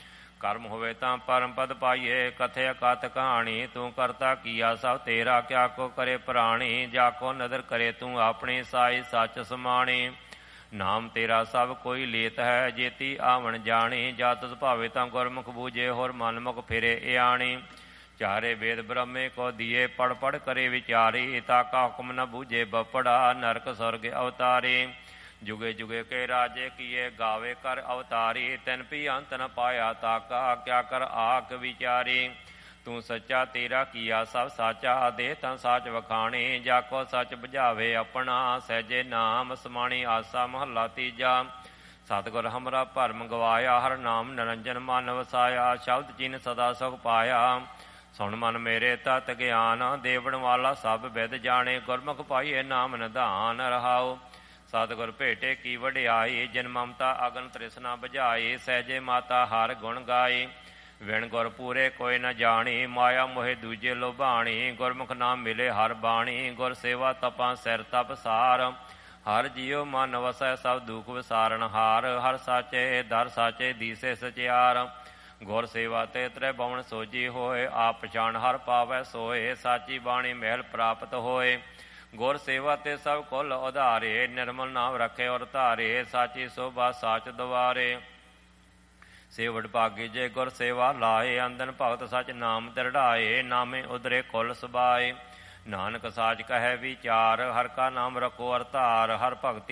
ਕਰਮ ਹੋਵੇ ਤਾਂ ਪਰਮ ਪਦ ਪਾਈਏ। ਕਥੇ ਅਕਥ ਕਹਾਣੀ ਤੂੰ ਕਰਤਾ ਕੀਆ ਸਭ ਤੇਰਾ, ਕਿਆ ਕੋ ਕਰੇ ਪ੍ਰਾਣੀ। ਜਾ ਕੋ ਨਦਰ ਕਰੇ ਤੂੰ ਆਪਣੀ, ਸਾਈ ਸੱਚ ਸਮਾਣੀ। ਨਾਮ ਤੇਰਾ ਸਭ ਕੋਈ ਲੇਤ ਹੈ, ਜੇਤੀ ਆਵਣ ਜਾਣੀ। ਜਾ ਤਿਸ ਭਾਵੇ ਤਾਂ ਗੁਰਮੁਖ ਬੂਝੇ, ਹੋਰ ਮਨਮੁਖ ਫਿਰੇ ਇਆਣੀ। ਚਾਰੇ ਵੇਦ ਬ੍ਰਹਮੇ ਕੋ ਦੀਏ, ਪੜ ਪੜ ਕਰੇ ਵਿਚਾਰੀ। ਤਾਕਾ ਹੁਕਮ ਨ ਬੂਝੇ ਬਪੜਾ, ਨਰਕ ਸੁਰਗ ਅਵਤਾਰੀ। ਜੁਗੇ ਜੁਗੇ ਕੇ ਰਾਜੇ ਕੀਏ, ਗਾਵੇ ਕਰ ਅਵਤਾਰੀ। ਤੈਨ ਵੀ ਅੰਤ ਨ ਪਾਇਆ ਤਾਕਾ, ਕਿਆ ਕਰ ਆਕ ਵਿਚਾਰੀ। ਤੂੰ ਸੱਚਾ ਤੇਰਾ ਕੀਆ ਸਭ ਸਾਚਾ, ਦੇ ਤਾਂ ਸਾਚ ਵਖਾਣੀ। ਜਾ ਕੋ ਸੱਚ ਬੁਝਾਵੇ ਆਪਣਾ, ਸਹਿਜੇ ਨਾਮ ਸਮਾਣੀ। ਆਸਾ ਮਹੱਲਾ ਤੀਜਾ। ਸਤਿਗੁਰ ਹਮਰਾ ਭਰਮ ਗਵਾਇਆ, ਹਰ ਨਾਮ ਨਿਰੰਜਨ ਮਨ ਵਸਾਇਆ। ਸ਼ਬਦ ਚਿੰਨ ਸਦਾ ਸੁਖ ਪਾਇਆ, ਸੁਣ ਮਨ ਮੇਰੇ ਤਤ ਗਿਆਨ। ਦੇਵਣ ਵਾਲਾ ਸਭ ਵਿਦ ਜਾਣੇ, ਗੁਰਮੁਖ ਪਾਈਏ ਨਾਮ ਨਿਧਾਨ। ਰਹਾਉ ਸਤਿਗੁਰ ਭੇਟੇ ਕੀ ਵਡਿਆਈ, ਜਿਨ ਮਮਤਾ ਅਗਨ ਤ੍ਰਿਸ਼ਨਾ ਬੁਝਾਈ। ਸਹਿਜੇ ਮਾਤਾ ਹਰ ਗੁਣ ਗਾਈ, ਵਿਣ ਗੁਰ ਪੂਰੇ ਕੋਈ ਨ ਜਾਣੀ। ਮਾਇਆ ਮੋਹਿ ਦੂਜੇ ਲੋਭਾਣੀ, ਗੁਰਮੁਖ ਨਾਮ ਮਿਲੇ ਹਰ ਬਾਣੀ। ਗੁਰ ਸੇਵਾ ਤਪਾਂ ਸਿਰ ਤਪ ਸਾਰ, ਹਰ ਜੀਉ ਮਨ ਵਸੈ ਸਭ ਦੁਖ ਵਿਸਾਰਨ ਹਾਰ। ਹਰ ਸਾਚੇ ਦਰ ਸਾਚੇ ਦੀਸੇ ਸਚਿਆਰ, ਗੁਰ ਸੇਵਾ ਤੇ ਤ੍ਰੈ ਬਵਣ ਸੋਜੀ ਹੋਏ। ਆਪ ਪਛਾਣ ਹਰ ਪਾਵੈ ਸੋਏ, ਸਾਚੀ ਬਾਣੀ ਮਹਿਲ ਪ੍ਰਾਪਤ ਹੋਏ। ਗੁਰ ਸੇਵਾ ਤੇ ਸਭ ਕੁਲ ਉਧਾਰੇ, ਨਿਰਮਲ ਨਾਮ ਰੱਖੇ ਔਰ ਧਾਰੇ। ਸਾਚੀ ਸੋਭਾ ਸਾਚ ਦੁਆਰੇ, ਸੇਵਟ ਭਾਗੀ ਜੇ ਗੁਰ ਸੇਵਾ ਲਾਏ। ਅੰਦਨ ਭਗਤ ਸਚ ਨਾਮ ਦ੍ਰਿੜਾਏ, ਨਾਮੇ ਉਧਰੇ ਕੁਲ ਸੁਭਾਏ। ਨਾਨਕ ਸਾਚ ਕਹੈ ਵਿਚਾਰ, ਹਰ ਕਾ ਨਾਮ ਰਖੋ ਅਰ ਧਾਰ। ਹਰ ਭਗਤੀ